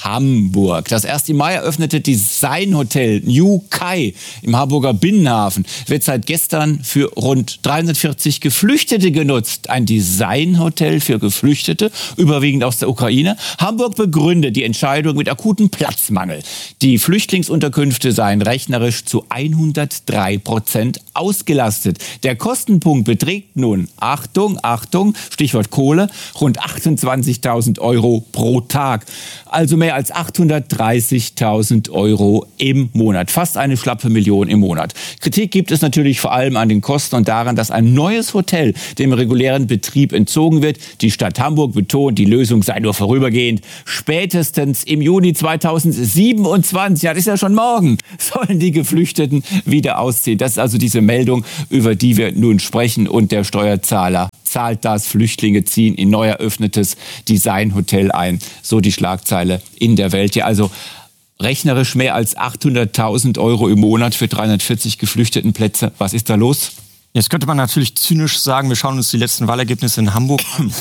Hamburg. Das erst im Mai eröffnete Designhotel New Kai im Hamburger Binnenhafen wird seit gestern für rund dreihundertvierzig Geflüchtete genutzt. Ein Designhotel für Geflüchtete, überwiegend aus der Ukraine. Hamburg begründet die Entscheidung mit akutem Platzmangel. Die Flüchtlingsunterkünfte seien rechnerisch zu hundertdrei Prozent ausgelastet. Der Kostenpunkt beträgt nun, Achtung, Achtung, Stichwort Kohle, rund achtundzwanzigtausend Euro pro Tag. Also mehr als achthundertdreißigtausend Euro im Monat. Fast eine schlappe Million im Monat. Kritik gibt es natürlich vor allem an den Kosten und daran, dass ein neues Hotel dem regulären Betrieb entzogen wird. Die Stadt Hamburg betont, die Lösung sei nur vorübergehend. Spätestens im Juni zweitausendsiebenundzwanzig, ja, das ist ja schon morgen, sollen die Geflüchteten wieder ausziehen. Das ist also diese Meldung, über die wir nun sprechen. Und der Steuerzahler zahlt das. Flüchtlinge ziehen in neu eröffnetes Designhotel ein. So die Schlagzeile in der Welt. Ja, also rechnerisch mehr als achthunderttausend Euro im Monat für dreihundertvierzig Geflüchtetenplätze. Was ist da los? Jetzt könnte man natürlich zynisch sagen, wir schauen uns die letzten Wahlergebnisse in Hamburg an.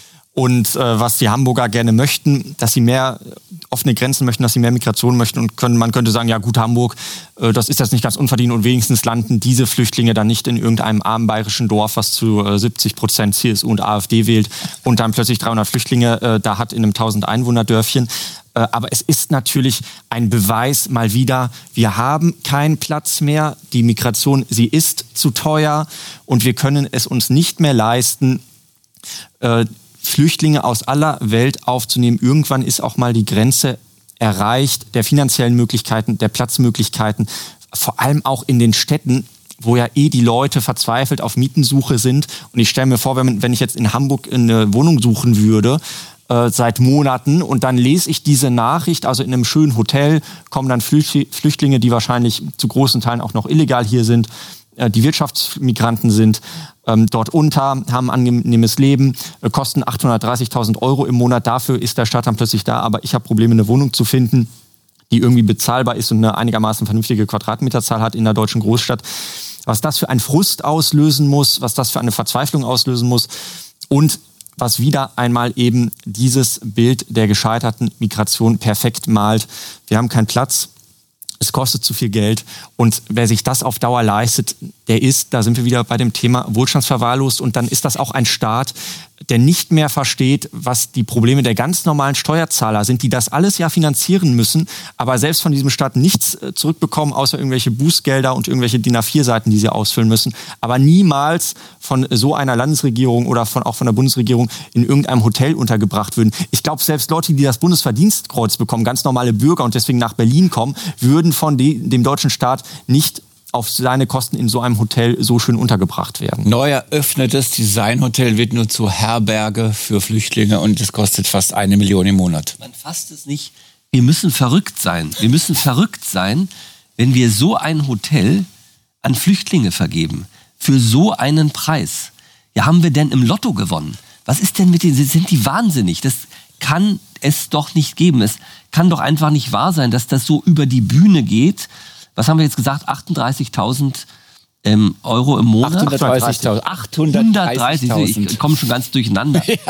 Und äh, was die Hamburger gerne möchten, dass sie mehr offene Grenzen möchten, dass sie mehr Migration möchten. Und können, man könnte sagen, ja gut, Hamburg, äh, das ist jetzt nicht ganz unverdient. Und wenigstens landen diese Flüchtlinge dann nicht in irgendeinem armen bayerischen Dorf, was zu äh, siebzig Prozent C S U und AfD wählt. Und dann plötzlich dreihundert Flüchtlinge äh, da hat in einem tausend Einwohner Dörfchen. Äh, aber es ist natürlich ein Beweis mal wieder, wir haben keinen Platz mehr. Die Migration, sie ist zu teuer. Und wir können es uns nicht mehr leisten, äh, Flüchtlinge aus aller Welt aufzunehmen. Irgendwann ist auch mal die Grenze erreicht der finanziellen Möglichkeiten, der Platzmöglichkeiten, vor allem auch in den Städten, wo ja eh die Leute verzweifelt auf Mietensuche sind. Und ich stelle mir vor, wenn, wenn ich jetzt in Hamburg eine Wohnung suchen würde, äh, seit Monaten, und dann lese ich diese Nachricht, also in einem schönen Hotel kommen dann Flüchtlinge, die wahrscheinlich zu großen Teilen auch noch illegal hier sind, äh, die Wirtschaftsmigranten sind, dort unter, haben ein angenehmes Leben, kosten achthundertdreißigtausend Euro im Monat. Dafür ist der Staat dann plötzlich da, aber ich habe Probleme, eine Wohnung zu finden, die irgendwie bezahlbar ist und eine einigermaßen vernünftige Quadratmeterzahl hat in der deutschen Großstadt. Was das für einen Frust auslösen muss, was das für eine Verzweiflung auslösen muss und was wieder einmal eben dieses Bild der gescheiterten Migration perfekt malt. Wir haben keinen Platz. Es kostet zu viel Geld und wer sich das auf Dauer leistet, der ist, da sind wir wieder bei dem Thema wohlstandsverwahrlost und dann ist das auch ein Staat, der nicht mehr versteht, was die Probleme der ganz normalen Steuerzahler sind, die das alles ja finanzieren müssen, aber selbst von diesem Staat nichts zurückbekommen, außer irgendwelche Bußgelder und irgendwelche D I N A vier Seiten, die sie ausfüllen müssen, aber niemals von so einer Landesregierung oder von, auch von der Bundesregierung in irgendeinem Hotel untergebracht würden. Ich glaube, selbst Leute, die das Bundesverdienstkreuz bekommen, ganz normale Bürger und deswegen nach Berlin kommen, würden von de, dem deutschen Staat nicht auf seine Kosten in so einem Hotel so schön untergebracht werden. Neu eröffnetes Designhotel wird nur zur Herberge für Flüchtlinge und es kostet fast eine Million im Monat. Man fasst es nicht. Wir müssen verrückt sein. Wir müssen verrückt sein, wenn wir so ein Hotel an Flüchtlinge vergeben. Für so einen Preis. Ja, haben wir denn im Lotto gewonnen? Was ist denn mit denen? Sind die wahnsinnig? Das kann es doch nicht geben. Es kann doch einfach nicht wahr sein, dass das so über die Bühne geht. Was haben wir jetzt gesagt? achtunddreißigtausend ähm, Euro im Monat? achthundertdreißigtausend. achthundertdreißig. Ich komme schon ganz durcheinander. Ja.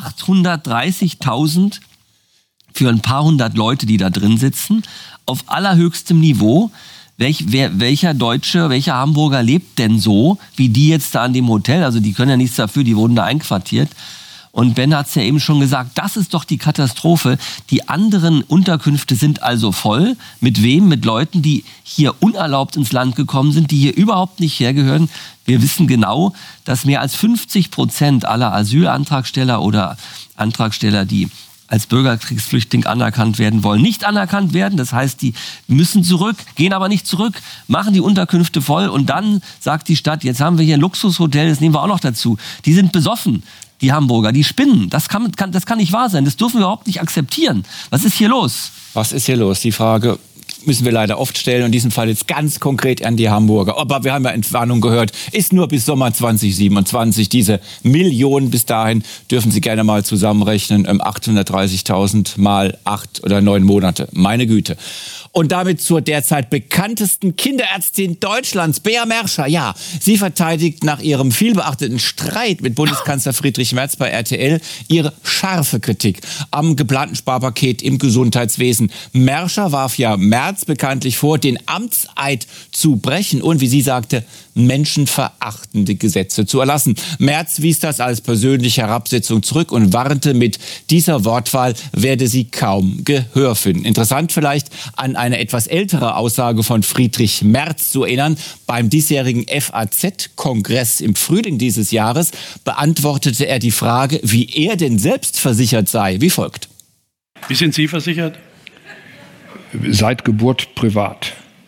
achthundertdreißigtausend für ein paar hundert Leute, die da drin sitzen, auf allerhöchstem Niveau. Welch, wer, welcher Deutsche, welcher Hamburger lebt denn so, wie die jetzt da an dem Hotel? Also die können ja nichts dafür, die wurden da einquartiert. Und Ben hat es ja eben schon gesagt, das ist doch die Katastrophe. Die anderen Unterkünfte sind also voll. Mit wem? Mit Leuten, die hier unerlaubt ins Land gekommen sind, die hier überhaupt nicht hergehören. Wir wissen genau, dass mehr als fünfzig Prozent aller Asylantragsteller oder Antragsteller, die als Bürgerkriegsflüchtling anerkannt werden wollen, nicht anerkannt werden. Das heißt, die müssen zurück, gehen aber nicht zurück, machen die Unterkünfte voll und dann sagt die Stadt, jetzt haben wir hier ein Luxushotel, das nehmen wir auch noch dazu. Die sind besoffen. Die Hamburger, die spinnen. Das kann, kann, das kann nicht wahr sein. Das dürfen wir überhaupt nicht akzeptieren. Was ist hier los? Was ist hier los? Die Frage müssen wir leider oft stellen. Und in diesem Fall jetzt ganz konkret an die Hamburger. Aber wir haben ja Entwarnung gehört, ist nur bis Sommer zwanzig siebenundzwanzig. Diese Millionen bis dahin dürfen Sie gerne mal zusammenrechnen. achthundertdreißigtausend mal acht oder neun Monate. Meine Güte. Und damit zur derzeit bekanntesten Kinderärztin Deutschlands, Bea Merscher. Ja, sie verteidigt nach ihrem vielbeachteten Streit mit Bundeskanzler Friedrich Merz bei R T L ihre scharfe Kritik am geplanten Sparpaket im Gesundheitswesen. Merscher warf ja Merz bekanntlich vor, den Amtseid zu brechen und, wie sie sagte, menschenverachtende Gesetze zu erlassen. Merz wies das als persönliche Herabsetzung zurück und warnte, mit dieser Wortwahl werde sie kaum Gehör finden. Interessant vielleicht an eine etwas ältere Aussage von Friedrich Merz zu erinnern. Beim diesjährigen F A Z-Kongress im Frühling dieses Jahres beantwortete er die Frage, wie er denn selbst versichert sei, wie folgt. Wie sind Sie versichert? Seit Geburt privat.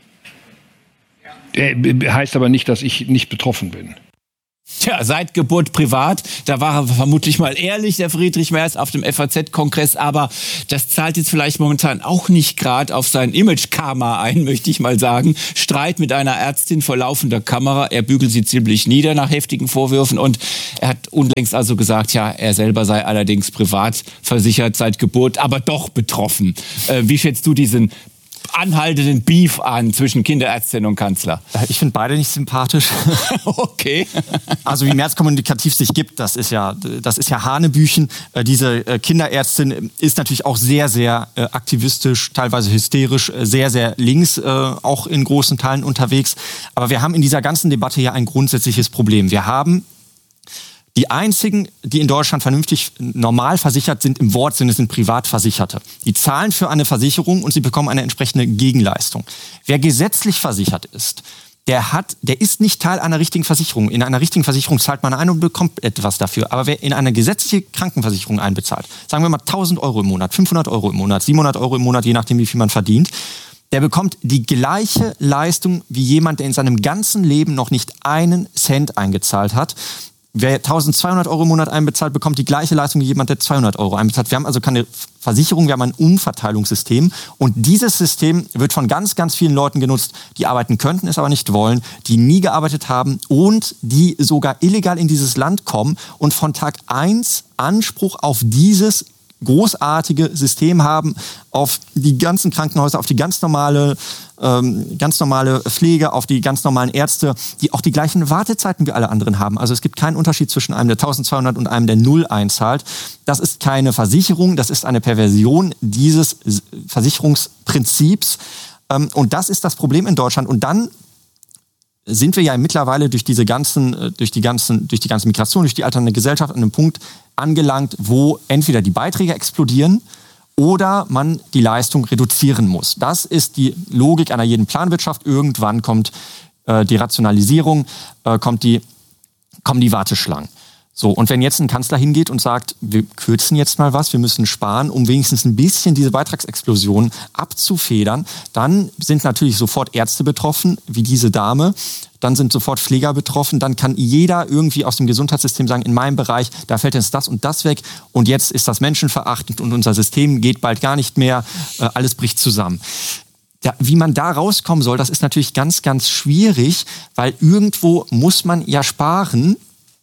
Heißt aber nicht, dass ich nicht betroffen bin. Tja, seit Geburt privat, da war er vermutlich mal ehrlich, der Friedrich Merz, auf dem F A Z-Kongress, aber das zahlt jetzt vielleicht momentan auch nicht gerade auf sein Image-Karma ein, möchte ich mal sagen. Streit mit einer Ärztin vor laufender Kamera, er bügelt sie ziemlich nieder nach heftigen Vorwürfen und er hat unlängst also gesagt, ja, er selber sei allerdings privat versichert seit Geburt, aber doch betroffen. Äh, wie schätzt du diesen anhaltenden Beef an zwischen Kinderärztin und Kanzler? Ich finde beide nicht sympathisch. Okay. Also wie Merz kommunikativ sich gibt, das ist ja, das ist ja Hanebüchen. Diese Kinderärztin ist natürlich auch sehr, sehr aktivistisch, teilweise hysterisch, sehr, sehr links, auch in großen Teilen unterwegs. Aber wir haben in dieser ganzen Debatte ja ein grundsätzliches Problem. Wir haben die einzigen, die in Deutschland vernünftig normal versichert sind, im Wortsinne sind Privatversicherte. Die zahlen für eine Versicherung und sie bekommen eine entsprechende Gegenleistung. Wer gesetzlich versichert ist, der hat, der ist nicht Teil einer richtigen Versicherung. In einer richtigen Versicherung zahlt man ein und bekommt etwas dafür. Aber wer in eine gesetzliche Krankenversicherung einbezahlt, sagen wir mal tausend Euro im Monat, fünfhundert Euro im Monat, siebenhundert Euro im Monat, je nachdem, wie viel man verdient, der bekommt die gleiche Leistung wie jemand, der in seinem ganzen Leben noch nicht einen Cent eingezahlt hat. Wer eintausendzweihundert Euro im Monat einbezahlt, bekommt die gleiche Leistung wie jemand, der zweihundert Euro einbezahlt. Wir haben also keine Versicherung, wir haben ein Umverteilungssystem. Und dieses System wird von ganz, ganz vielen Leuten genutzt, die arbeiten könnten, es aber nicht wollen, die nie gearbeitet haben und die sogar illegal in dieses Land kommen und von Tag eins Anspruch auf dieses großartige System haben, auf die ganzen Krankenhäuser, auf die ganz normale, ähm, ganz normale Pflege, auf die ganz normalen Ärzte, die auch die gleichen Wartezeiten wie alle anderen haben. Also es gibt keinen Unterschied zwischen einem, der eintausendzweihundert und einem, der null einzahlt. Das ist keine Versicherung, das ist eine Perversion dieses Versicherungsprinzips. Ähm, und das ist das Problem in Deutschland. Und dann sind wir ja mittlerweile durch diese ganzen, durch die ganzen, durch die ganze Migration, durch die alternde Gesellschaft an einem Punkt angelangt, wo entweder die Beiträge explodieren oder man die Leistung reduzieren muss. Das ist die Logik einer jeden Planwirtschaft. Irgendwann kommt äh, die Rationalisierung, äh, kommt die, kommen die Warteschlangen. So, und wenn jetzt ein Kanzler hingeht und sagt, wir kürzen jetzt mal was, wir müssen sparen, um wenigstens ein bisschen diese Beitragsexplosion abzufedern, dann sind natürlich sofort Ärzte betroffen, wie diese Dame, dann sind sofort Pfleger betroffen, dann kann jeder irgendwie aus dem Gesundheitssystem sagen, in meinem Bereich, da fällt jetzt das und das weg und jetzt ist das menschenverachtend und unser System geht bald gar nicht mehr, äh, alles bricht zusammen. Ja, wie man da rauskommen soll, das ist natürlich ganz, ganz schwierig, weil irgendwo muss man ja sparen.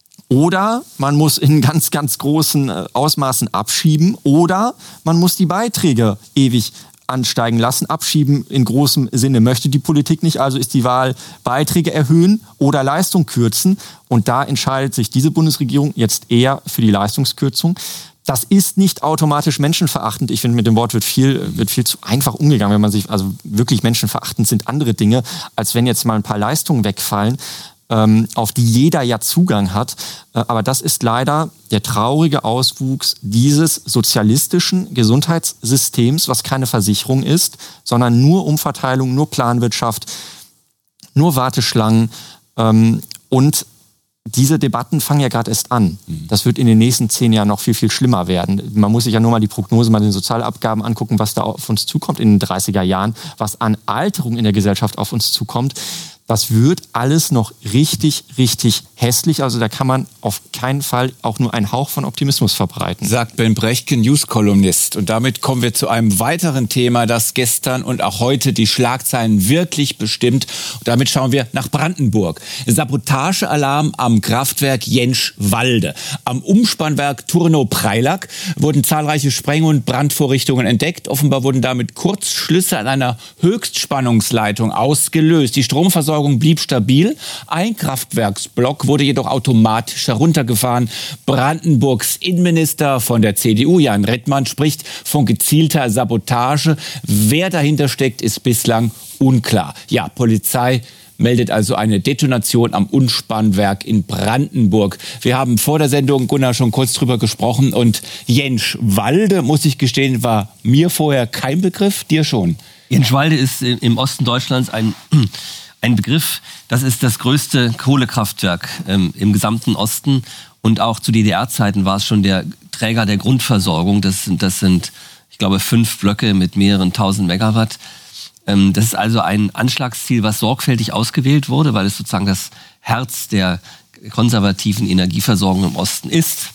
Oder man muss in ganz, ganz großen Ausmaßen abschieben oder man muss die Beiträge ewig ansteigen lassen. Abschieben in großem Sinne möchte die Politik nicht, also ist die Wahl Beiträge erhöhen oder Leistung kürzen. Und da entscheidet sich diese Bundesregierung jetzt eher für die Leistungskürzung. Das ist nicht automatisch menschenverachtend. Ich finde, mit dem Wort wird viel, wird viel zu einfach umgegangen, wenn man sich, also wirklich menschenverachtend sind andere Dinge, als wenn jetzt mal ein paar Leistungen wegfallen, auf die jeder ja Zugang hat. Aber das ist leider der traurige Auswuchs dieses sozialistischen Gesundheitssystems, was keine Versicherung ist, sondern nur Umverteilung, nur Planwirtschaft, nur Warteschlangen. Und diese Debatten fangen ja gerade erst an. Das wird in den nächsten zehn Jahren noch viel, viel schlimmer werden. Man muss sich ja nur mal die Prognose mal den Sozialabgaben angucken, was da auf uns zukommt in den dreißiger Jahren, was an Alterung in der Gesellschaft auf uns zukommt. Das wird alles noch richtig, richtig hässlich. Also da kann man auf keinen Fall auch nur einen Hauch von Optimismus verbreiten. Sagt Ben Brechtke, News-Kolumnist. Und damit kommen wir zu einem weiteren Thema, das gestern und auch heute die Schlagzeilen wirklich bestimmt. Und damit schauen wir nach Brandenburg. Sabotagealarm am Kraftwerk Jentschwalde. Am Umspannwerk Turnow-Preilack wurden zahlreiche Spreng- und Brandvorrichtungen entdeckt. Offenbar wurden damit Kurzschlüsse an einer Höchstspannungsleitung ausgelöst. Die Stromversorgung blieb stabil. Ein Kraftwerksblock wurde jedoch automatisch heruntergefahren. Brandenburgs Innenminister von der C D U, Jan Redmann, spricht von gezielter Sabotage. Wer dahinter steckt, ist bislang unklar. Ja, Polizei meldet also eine Detonation am Umspannwerk in Brandenburg. Wir haben vor der Sendung, Gunnar, schon kurz drüber gesprochen. Und Jentschwalde, muss ich gestehen, war mir vorher kein Begriff, dir schon. Jentschwalde ist im Osten Deutschlands ein Ein Begriff, das ist das größte Kohlekraftwerk ähm, im gesamten Osten, und auch zu D D R-Zeiten war es schon der Träger der Grundversorgung. Das sind, das sind, ich glaube, fünf Blöcke mit mehreren tausend Megawatt. Ähm, das ist also ein Anschlagsziel, was sorgfältig ausgewählt wurde, weil es sozusagen das Herz der konservativen Energieversorgung im Osten ist.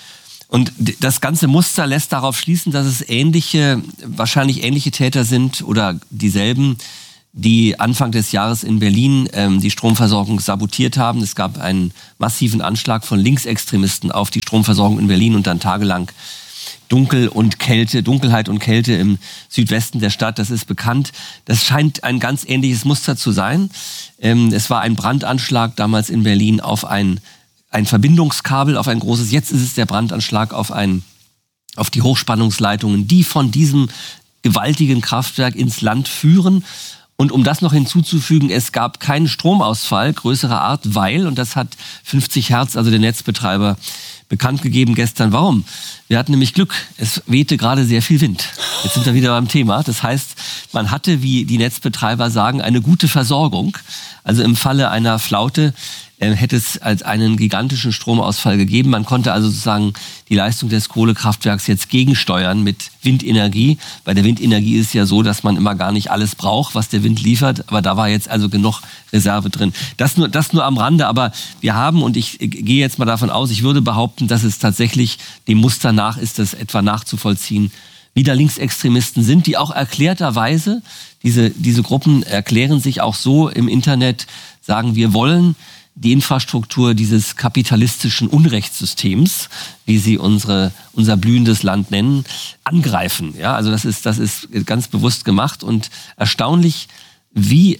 Und das ganze Muster lässt darauf schließen, dass es ähnliche, wahrscheinlich ähnliche Täter sind oder dieselben, die Anfang des Jahres in Berlin ähm, die Stromversorgung sabotiert haben. Es gab einen massiven Anschlag von Linksextremisten auf die Stromversorgung in Berlin und dann tagelang Dunkel und Kälte, Dunkelheit und Kälte im Südwesten der Stadt. Das ist bekannt. Das scheint ein ganz ähnliches Muster zu sein. Ähm, es war ein Brandanschlag damals in Berlin auf ein, ein Verbindungskabel, auf ein großes. Jetzt ist es der Brandanschlag auf ein, auf die Hochspannungsleitungen, die von diesem gewaltigen Kraftwerk ins Land führen. Und um das noch hinzuzufügen, es gab keinen Stromausfall größerer Art, weil, und das hat fünfzig Hertz, also der Netzbetreiber, bekannt gegeben gestern. Warum? Wir hatten nämlich Glück. Es wehte gerade sehr viel Wind. Jetzt sind wir wieder beim Thema. Das heißt, man hatte, wie die Netzbetreiber sagen, eine gute Versorgung. Also im Falle einer Flaute äh, hätte es als einen gigantischen Stromausfall gegeben. Man konnte also sozusagen die Leistung des Kohlekraftwerks jetzt gegensteuern mit Windenergie. Bei der Windenergie ist es ja so, dass man immer gar nicht alles braucht, was der Wind liefert. Aber da war jetzt also genug Reserve drin. Das nur, das nur am Rande. Aber wir haben, und ich gehe jetzt mal davon aus, ich würde behaupten, dass es tatsächlich dem Muster nach ist, das etwa nachzuvollziehen, wieder Linksextremisten sind, die auch erklärterweise, diese, diese Gruppen erklären sich auch so im Internet, sagen, wir wollen die Infrastruktur dieses kapitalistischen Unrechtssystems, wie sie unsere, unser blühendes Land nennen, angreifen. Ja, also das ist, das ist ganz bewusst gemacht und erstaunlich, wie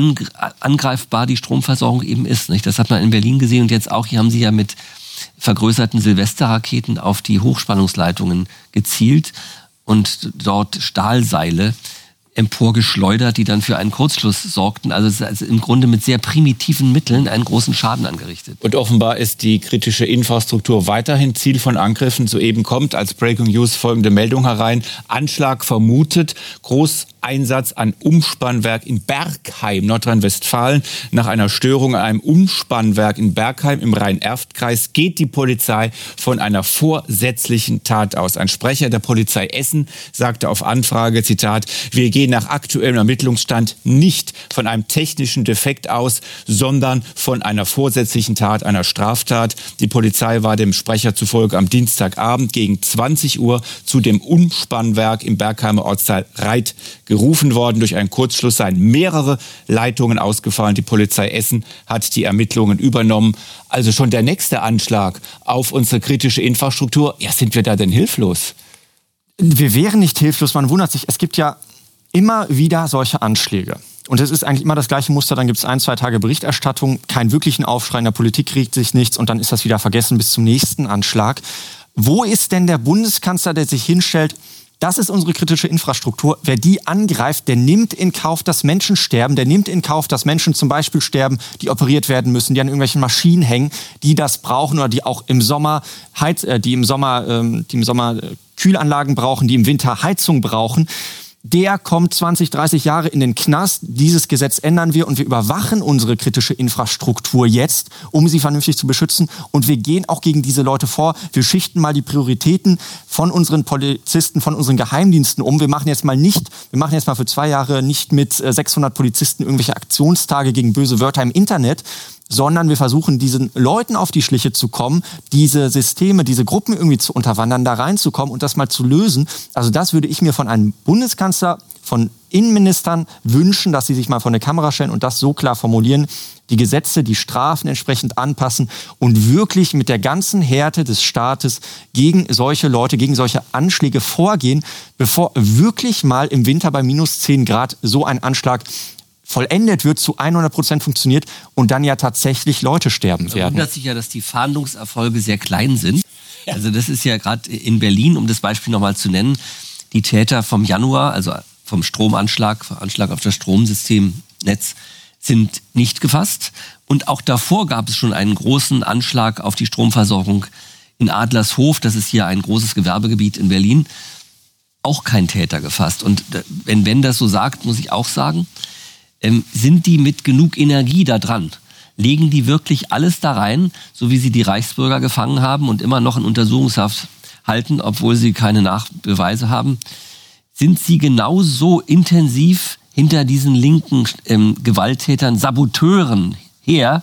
angreifbar die Stromversorgung eben ist. Nicht? Das hat man in Berlin gesehen und jetzt auch, hier haben sie ja mit vergrößerten Silvesterraketen auf die Hochspannungsleitungen gezielt und dort Stahlseile emporgeschleudert, die dann für einen Kurzschluss sorgten. Also es ist also im Grunde mit sehr primitiven Mitteln einen großen Schaden angerichtet. Und offenbar ist die kritische Infrastruktur weiterhin Ziel von Angriffen. Soeben kommt als Breaking News folgende Meldung herein. Anschlag vermutet, Großeinsatz an Umspannwerk in Bergheim, Nordrhein-Westfalen. Nach einer Störung an einem Umspannwerk in Bergheim im Rhein-Erft-Kreis geht die Polizei von einer vorsätzlichen Tat aus. Ein Sprecher der Polizei Essen sagte auf Anfrage, Zitat, wir gehen nach aktuellem Ermittlungsstand nicht von einem technischen Defekt aus, sondern von einer vorsätzlichen Tat, einer Straftat. Die Polizei war dem Sprecher zufolge am Dienstagabend gegen zwanzig Uhr zu dem Umspannwerk im Bergheimer Ortsteil Reit gerufen worden. Durch einen Kurzschluss seien mehrere Leitungen ausgefallen. Die Polizei Essen hat die Ermittlungen übernommen. Also schon der nächste Anschlag auf unsere kritische Infrastruktur. Ja, sind wir da denn hilflos? Wir wären nicht hilflos. Man wundert sich. Es gibt ja immer wieder solche Anschläge. Und es ist eigentlich immer das gleiche Muster. Dann gibt es ein, zwei Tage Berichterstattung, keinen wirklichen Aufschrei, in der Politik regt sich nichts und dann ist das wieder vergessen bis zum nächsten Anschlag. Wo ist denn der Bundeskanzler, der sich hinstellt, das ist unsere kritische Infrastruktur. Wer die angreift, der nimmt in Kauf, dass Menschen sterben. Der nimmt in Kauf, dass Menschen zum Beispiel sterben, die operiert werden müssen, die an irgendwelchen Maschinen hängen, die das brauchen oder die auch im Sommer, Heiz, äh, die im Sommer, ähm, die im Sommer äh, Kühlanlagen brauchen, die im Winter Heizung brauchen. der kommt zwanzig, dreißig Jahre in den Knast. Dieses Gesetz ändern wir und wir überwachen unsere kritische Infrastruktur jetzt, um sie vernünftig zu beschützen. Und wir gehen auch gegen diese Leute vor. Wir schichten mal die Prioritäten von unseren Polizisten, von unseren Geheimdiensten um. Wir machen jetzt mal nicht, wir machen jetzt mal für zwei Jahre nicht mit sechshundert Polizisten irgendwelche Aktionstage gegen böse Wörter im Internet, sondern wir versuchen, diesen Leuten auf die Schliche zu kommen, diese Systeme, diese Gruppen irgendwie zu unterwandern, da reinzukommen und das mal zu lösen. Also das würde ich mir von einem Bundeskanzler, von Innenministern wünschen, dass sie sich mal vor eine Kamera stellen und das so klar formulieren, die Gesetze, die Strafen entsprechend anpassen und wirklich mit der ganzen Härte des Staates gegen solche Leute, gegen solche Anschläge vorgehen, bevor wirklich mal im Winter bei minus zehn Grad so ein Anschlag vollendet wird, zu hundert Prozent funktioniert und dann ja tatsächlich Leute sterben werden. Es wundert sich ja, dass die Fahndungserfolge sehr klein sind. Also das ist ja gerade in Berlin, um das Beispiel nochmal zu nennen, die Täter vom Januar, also vom Stromanschlag, Anschlag auf das Stromsystemnetz, sind nicht gefasst. Und auch davor gab es schon einen großen Anschlag auf die Stromversorgung in Adlershof. Das ist hier ein großes Gewerbegebiet in Berlin. Auch kein Täter gefasst. Und wenn Ben das so sagt, muss ich auch sagen, ähm, sind die mit genug Energie da dran? Legen die wirklich alles da rein, so wie sie die Reichsbürger gefangen haben und immer noch in Untersuchungshaft halten, obwohl sie keine Nachbeweise haben? Sind sie genauso intensiv hinter diesen linken ähm, Gewalttätern, Saboteuren her?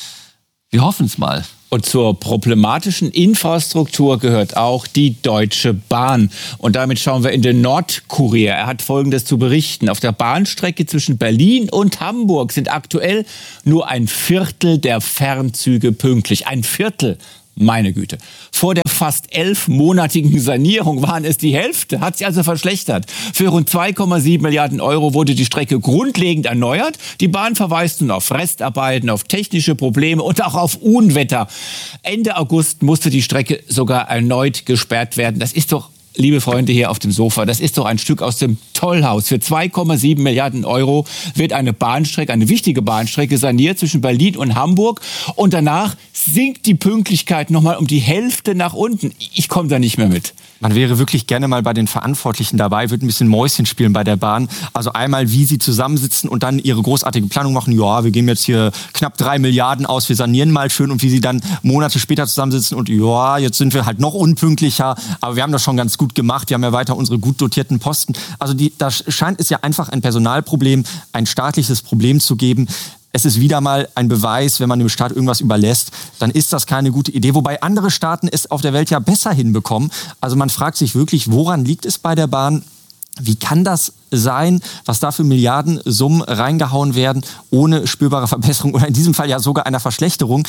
Wir hoffen es mal. Und zur problematischen Infrastruktur gehört auch die Deutsche Bahn. Und damit schauen wir in den Nordkurier. Er hat Folgendes zu berichten. Auf der Bahnstrecke zwischen Berlin und Hamburg sind aktuell nur ein Viertel der Fernzüge pünktlich. Ein Viertel. Meine Güte. Vor der fast elfmonatigen Sanierung waren es die Hälfte, hat sich also verschlechtert. Für rund zwei Komma sieben Milliarden Euro wurde die Strecke grundlegend erneuert. Die Bahn verweist nun auf Restarbeiten, auf technische Probleme und auch auf Unwetter. Ende August musste die Strecke sogar erneut gesperrt werden. Das ist doch, liebe Freunde hier auf dem Sofa, das ist doch ein Stück aus dem Tollhaus. Für zwei Komma sieben Milliarden Euro wird eine Bahnstrecke, eine wichtige Bahnstrecke saniert zwischen Berlin und Hamburg. Und danach sinkt die Pünktlichkeit nochmal um die Hälfte nach unten. Ich komme da nicht mehr mit. Man wäre wirklich gerne mal bei den Verantwortlichen dabei, würde ein bisschen Mäuschen spielen bei der Bahn. Also einmal, wie sie zusammensitzen und dann ihre großartige Planung machen. Ja, wir geben jetzt hier knapp drei Milliarden aus, wir sanieren mal schön. Und wie sie dann Monate später zusammensitzen und ja, jetzt sind wir halt noch unpünktlicher. Aber wir haben das schon ganz gut gemacht. Wir haben ja weiter unsere gut dotierten Posten. Also die, da scheint es ja einfach ein Personalproblem, ein staatliches Problem zu geben. Es ist wieder mal ein Beweis, wenn man dem Staat irgendwas überlässt, dann ist das keine gute Idee. Wobei andere Staaten es auf der Welt ja besser hinbekommen. Also man fragt sich wirklich, woran liegt es bei der Bahn? Wie kann das sein, was da für Milliardensummen reingehauen werden, ohne spürbare Verbesserung oder in diesem Fall ja sogar einer Verschlechterung?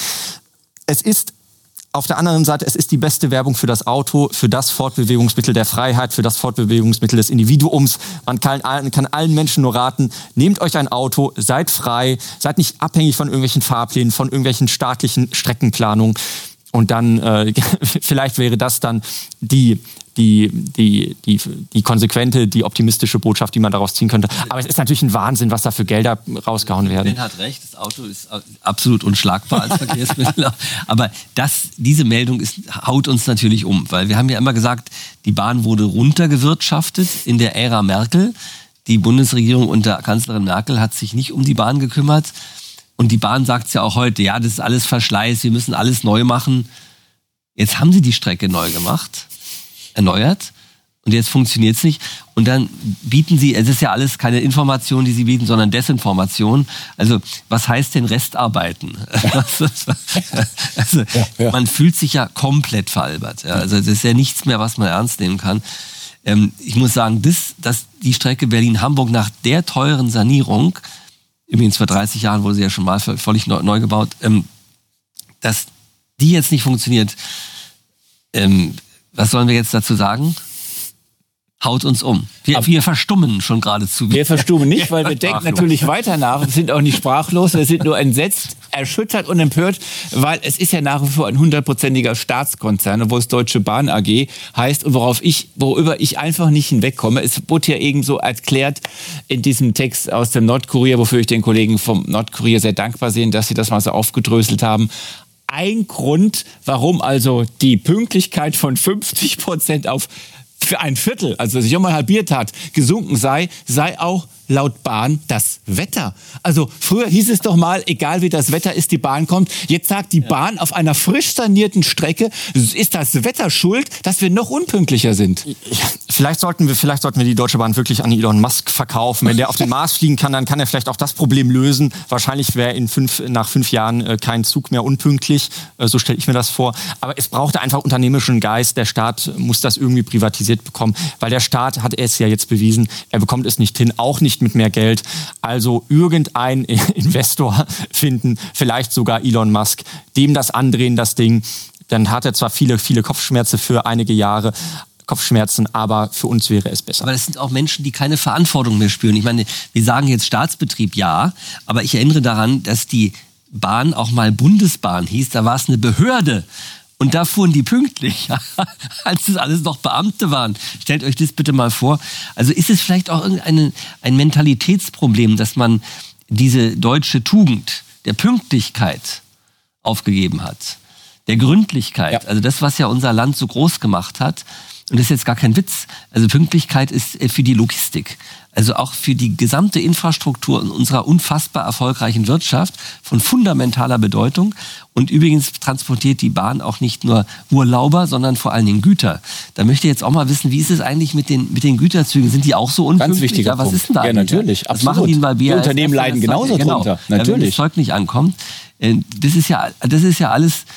Es ist auf der anderen Seite, es ist die beste Werbung für das Auto, für das Fortbewegungsmittel der Freiheit, für das Fortbewegungsmittel des Individuums. Man kann, kann allen Menschen nur raten, nehmt euch ein Auto, seid frei, seid nicht abhängig von irgendwelchen Fahrplänen, von irgendwelchen staatlichen Streckenplanungen. Und dann, äh, vielleicht wäre das dann die, die, die, die, die konsequente, die optimistische Botschaft, die man daraus ziehen könnte. Aber es ist natürlich ein Wahnsinn, was da für Gelder rausgehauen werden. Ben hat recht, das Auto ist absolut unschlagbar als Verkehrsmittel. Aber das, diese Meldung ist, haut uns natürlich um, weil wir haben ja immer gesagt, die Bahn wurde runtergewirtschaftet in der Ära Merkel. Die Bundesregierung unter Kanzlerin Merkel hat sich nicht um die Bahn gekümmert. Und die Bahn sagt es ja auch heute, ja, das ist alles Verschleiß, wir müssen alles neu machen. Jetzt haben sie die Strecke neu gemacht, erneuert, und jetzt funktioniert es nicht. Und dann bieten sie, es ist ja alles keine Information, die sie bieten, sondern Desinformation. Also was heißt denn Restarbeiten? also, ja, ja. Man fühlt sich ja komplett veralbert. Ja. Also das ist ja nichts mehr, was man ernst nehmen kann. Ähm, ich muss sagen, das, dass die Strecke Berlin-Hamburg nach der teuren Sanierung, übrigens vor dreißig Jahren wurde sie ja schon mal völlig neu, neu gebaut, ähm, dass die jetzt nicht funktioniert. Ähm, was sollen wir jetzt dazu sagen? Haut uns um. Wir, wir verstummen schon geradezu. Wir verstummen nicht, weil wir denken natürlich weiter nach. Wir sind auch nicht sprachlos, wir sind nur entsetzt, erschüttert und empört, weil es ist ja nach wie vor ein hundertprozentiger Staatskonzern, obwohl es Deutsche Bahn A G heißt und worauf ich, worüber ich einfach nicht hinwegkomme. Es wurde ja eben so erklärt in diesem Text aus dem Nordkurier, wofür ich den Kollegen vom Nordkurier sehr dankbar bin, dass sie das mal so aufgedröselt haben. Ein Grund, warum also die Pünktlichkeit von fünfzig Prozent auf für ein Viertel, also sich um mal halbiert hat, gesunken sei, sei auch laut Bahn das Wetter. Also früher hieß es doch mal, egal wie das Wetter ist, die Bahn kommt. Jetzt sagt die Bahn auf einer frisch sanierten Strecke, ist das Wetter schuld, dass wir noch unpünktlicher sind. Ja, vielleicht sollten wir, vielleicht sollten wir die Deutsche Bahn wirklich an Elon Musk verkaufen. Wenn der auf den Mars fliegen kann, dann kann er vielleicht auch das Problem lösen. Wahrscheinlich wäre in fünf, nach fünf Jahren äh, kein Zug mehr unpünktlich. Äh, so stelle ich mir das vor. Aber es braucht einfach unternehmerischen Geist. Der Staat muss das irgendwie privatisiert bekommen, weil der Staat hat es ja jetzt bewiesen, er bekommt es nicht hin, auch nicht mit mehr Geld. Also irgendein Investor finden, vielleicht sogar Elon Musk, dem das andrehen, das Ding. Dann hat er zwar viele, viele Kopfschmerzen für einige Jahre, Kopfschmerzen, aber für uns wäre es besser. Aber das sind auch Menschen, die keine Verantwortung mehr spüren. Ich meine, wir sagen jetzt Staatsbetrieb, ja, aber ich erinnere daran, dass die Bahn auch mal Bundesbahn hieß, da war es eine Behörde. Und da fuhren die pünktlich, als das alles noch Beamte waren. Stellt euch das bitte mal vor. Also ist es vielleicht auch irgendein ein Mentalitätsproblem, dass man diese deutsche Tugend der Pünktlichkeit aufgegeben hat, der Gründlichkeit, ja. Also das, was ja unser Land so groß gemacht hat. Und das ist jetzt gar kein Witz. Also Pünktlichkeit ist für die Logistik, also auch für die gesamte Infrastruktur in unserer unfassbar erfolgreichen Wirtschaft von fundamentaler Bedeutung. Und übrigens transportiert die Bahn auch nicht nur Urlauber, sondern vor allen Dingen Güter. Da möchte ich jetzt auch mal wissen, wie ist es eigentlich mit den, mit den Güterzügen? Sind die auch so unpünktlich? Ganz wichtiger ja, was Punkt. ist denn da ja, eigentlich? natürlich. Was absolut. machen die bei B A S? Die Unternehmen leiden genauso genau, drunter. Natürlich. Wenn das Zeug nicht ankommt. Das ist ja, das ist ja alles...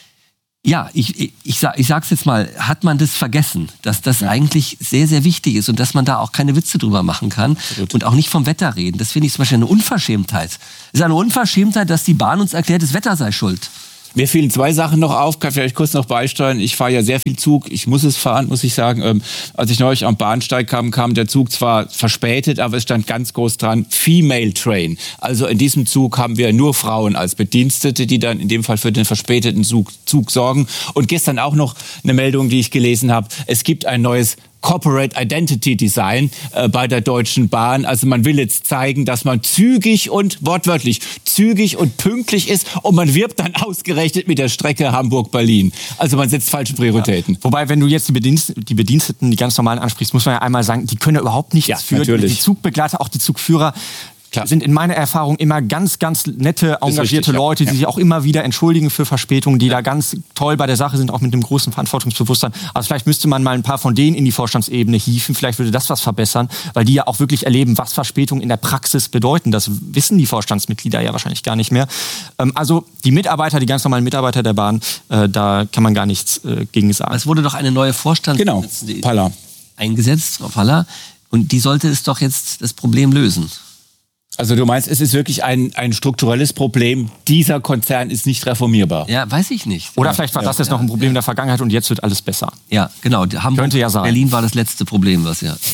Ja, ich, ich, ich, sag, ich sag's jetzt mal, hat man das vergessen, dass das ja. eigentlich sehr, sehr wichtig ist und dass man da auch keine Witze drüber machen kann. Absolut. Und auch nicht vom Wetter reden. Das finde ich zum Beispiel eine Unverschämtheit. Es ist eine Unverschämtheit, dass die Bahn uns erklärt, das Wetter sei schuld. Mir fielen zwei Sachen noch auf, kann vielleicht kurz noch beisteuern. Ich fahre ja sehr viel Zug, ich muss es fahren, muss ich sagen. Ähm, als ich neulich am Bahnsteig kam, kam der Zug zwar verspätet, aber es stand ganz groß dran, Female Train. Also in diesem Zug haben wir nur Frauen als Bedienstete, die dann in dem Fall für den verspäteten Zug, Zug sorgen. Und gestern auch noch eine Meldung, die ich gelesen habe. Es gibt ein neues Corporate Identity Design äh, bei der Deutschen Bahn. Also man will jetzt zeigen, dass man zügig und, wortwörtlich, zügig und pünktlich ist und man wirbt dann ausgerechnet mit der Strecke Hamburg-Berlin. Also man setzt falsche Prioritäten. Ja. Wobei, wenn du jetzt die, Bedienst die Bediensteten, die ganz normalen ansprichst, muss man ja einmal sagen, die können ja überhaupt nichts ja, für. Natürlich. Die Zugbegleiter, auch die Zugführer, Klar. sind in meiner Erfahrung immer ganz, ganz nette, engagierte richtig, Leute, ja. die sich auch immer wieder entschuldigen für Verspätungen, die ja. da ganz toll bei der Sache sind, auch mit einem großen Verantwortungsbewusstsein. Also vielleicht müsste man mal ein paar von denen in die Vorstandsebene hieven, vielleicht würde das was verbessern, weil die ja auch wirklich erleben, was Verspätungen in der Praxis bedeuten. Das wissen die Vorstandsmitglieder ja wahrscheinlich gar nicht mehr. Also die Mitarbeiter, die ganz normalen Mitarbeiter der Bahn, da kann man gar nichts gegen sagen. Es wurde doch eine neue Vorstandsvorsitzende genau. Palla. eingesetzt, Frau Palla, und die sollte es doch jetzt das Problem lösen. Also du meinst, es ist wirklich ein, ein strukturelles Problem. Dieser Konzern ist nicht reformierbar. Ja, weiß ich nicht. Oder ja. vielleicht war ja. das jetzt ja. noch ein Problem ja. in der Vergangenheit und jetzt wird alles besser. Ja, genau. Hamburg, Könnte ja sein. Berlin war das letzte Problem, was ja.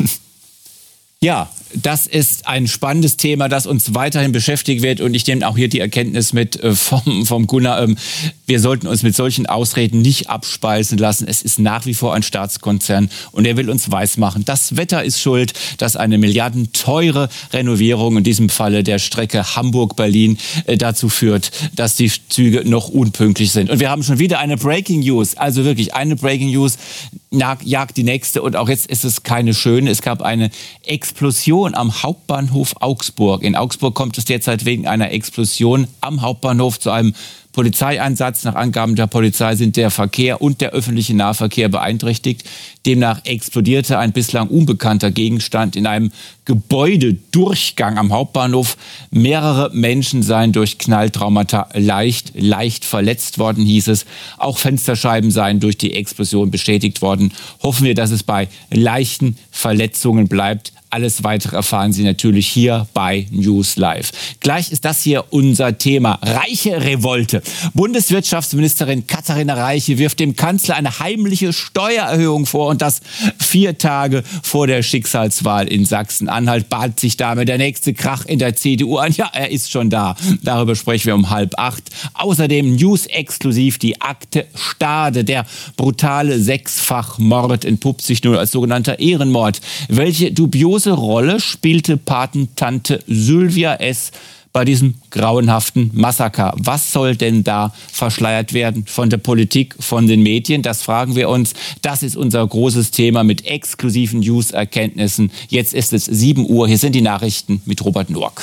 Ja, das ist ein spannendes Thema, das uns weiterhin beschäftigen wird. Und ich nehme auch hier die Erkenntnis mit äh, vom, vom Gunnar. Ähm, wir sollten uns mit solchen Ausreden nicht abspeisen lassen. Es ist nach wie vor ein Staatskonzern und er will uns weismachen, das Wetter ist schuld, dass eine milliardenteure Renovierung, in diesem Falle der Strecke Hamburg-Berlin, äh, dazu führt, dass die Züge noch unpünktlich sind. Und wir haben schon wieder eine Breaking News, also wirklich eine Breaking News, jagt die nächste. Und auch jetzt ist es keine schöne. Es gab eine Explosion am Hauptbahnhof Augsburg. In Augsburg kommt es derzeit wegen einer Explosion am Hauptbahnhof zu einem Polizeieinsatz. Nach Angaben der Polizei sind der Verkehr und der öffentliche Nahverkehr beeinträchtigt. Demnach explodierte ein bislang unbekannter Gegenstand in einem Gebäudedurchgang am Hauptbahnhof. Mehrere Menschen seien durch Knalltraumata leicht, leicht verletzt worden, hieß es. Auch Fensterscheiben seien durch die Explosion beschädigt worden. Hoffen wir, dass es bei leichten Verletzungen bleibt. Alles Weitere erfahren Sie natürlich hier bei News Live. Gleich ist das hier unser Thema. Reiche Revolte. Bundeswirtschaftsministerin Katharina Reiche wirft dem Kanzler eine heimliche Steuererhöhung vor und das vier Tage vor der Schicksalswahl in Sachsen-Anhalt. Bahnt sich damit der nächste Krach in der C D U an. Ja, er ist schon da. Darüber sprechen wir um halb acht. Außerdem News-exklusiv die Akte Stade. Der brutale Sechsfachmord entpuppt sich nun als sogenannter Ehrenmord. Welche dubiose Rolle spielte Patentante Sylvia S. bei diesem grauenhaften Massaker? Was soll denn da verschleiert werden von der Politik, von den Medien? Das fragen wir uns. Das ist unser großes Thema mit exklusiven News-Erkenntnissen. Jetzt ist es sieben Uhr. Hier sind die Nachrichten mit Robert Noack.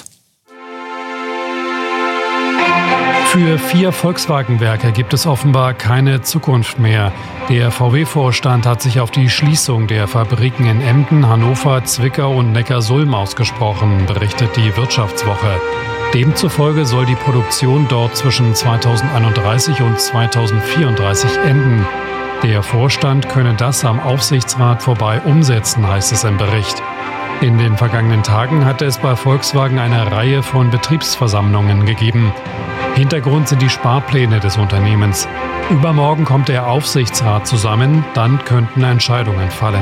Für vier Volkswagen-Werke gibt es offenbar keine Zukunft mehr. Der V W-Vorstand hat sich auf die Schließung der Fabriken in Emden, Hannover, Zwickau und Neckarsulm ausgesprochen, berichtet die Wirtschaftswoche. Demzufolge soll die Produktion dort zwischen zweitausendeinunddreißig und zweitausendvierunddreißig enden. Der Vorstand könne das am Aufsichtsrat vorbei umsetzen, heißt es im Bericht. In den vergangenen Tagen hatte es bei Volkswagen eine Reihe von Betriebsversammlungen gegeben. Hintergrund sind die Sparpläne des Unternehmens. Übermorgen kommt der Aufsichtsrat zusammen, dann könnten Entscheidungen fallen.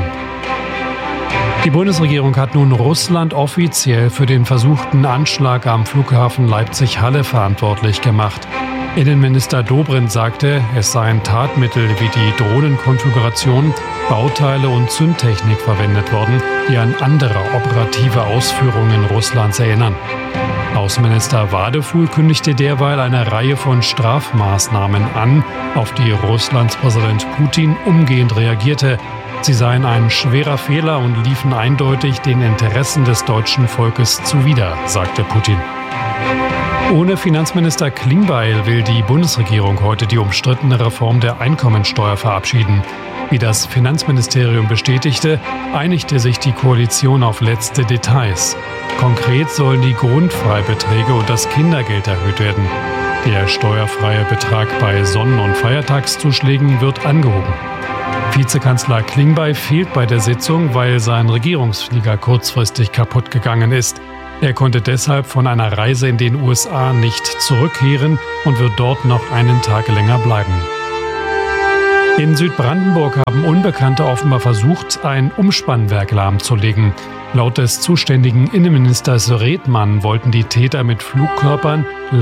Die Bundesregierung hat nun Russland offiziell für den versuchten Anschlag am Flughafen Leipzig-Halle verantwortlich gemacht. Innenminister Dobrindt sagte, es seien Tatmittel wie die Drohnenkonfiguration, Bauteile und Zündtechnik verwendet worden, die an andere operative Ausführungen Russlands erinnern. Außenminister Wadefuhl kündigte derweil eine Reihe von Strafmaßnahmen an, auf die Russlands Präsident Putin umgehend reagierte. Sie seien ein schwerer Fehler und liefen eindeutig den Interessen des deutschen Volkes zuwider, sagte Putin. Ohne Finanzminister Klingbeil will die Bundesregierung heute die umstrittene Reform der Einkommensteuer verabschieden. Wie das Finanzministerium bestätigte, einigte sich die Koalition auf letzte Details. Konkret sollen die Grundfreibeträge und das Kindergeld erhöht werden. Der steuerfreie Betrag bei Sonnen- und Feiertagszuschlägen wird angehoben. Vizekanzler Klingbeil fehlt bei der Sitzung, weil sein Regierungsflieger kurzfristig kaputt gegangen ist. Er konnte deshalb von einer Reise in den U S A nicht zurückkehren und wird dort noch einen Tag länger bleiben. In Südbrandenburg haben Unbekannte offenbar versucht, ein Umspannwerk lahmzulegen. Laut des zuständigen Innenministers Redmann wollten die Täter mit Flugkörpern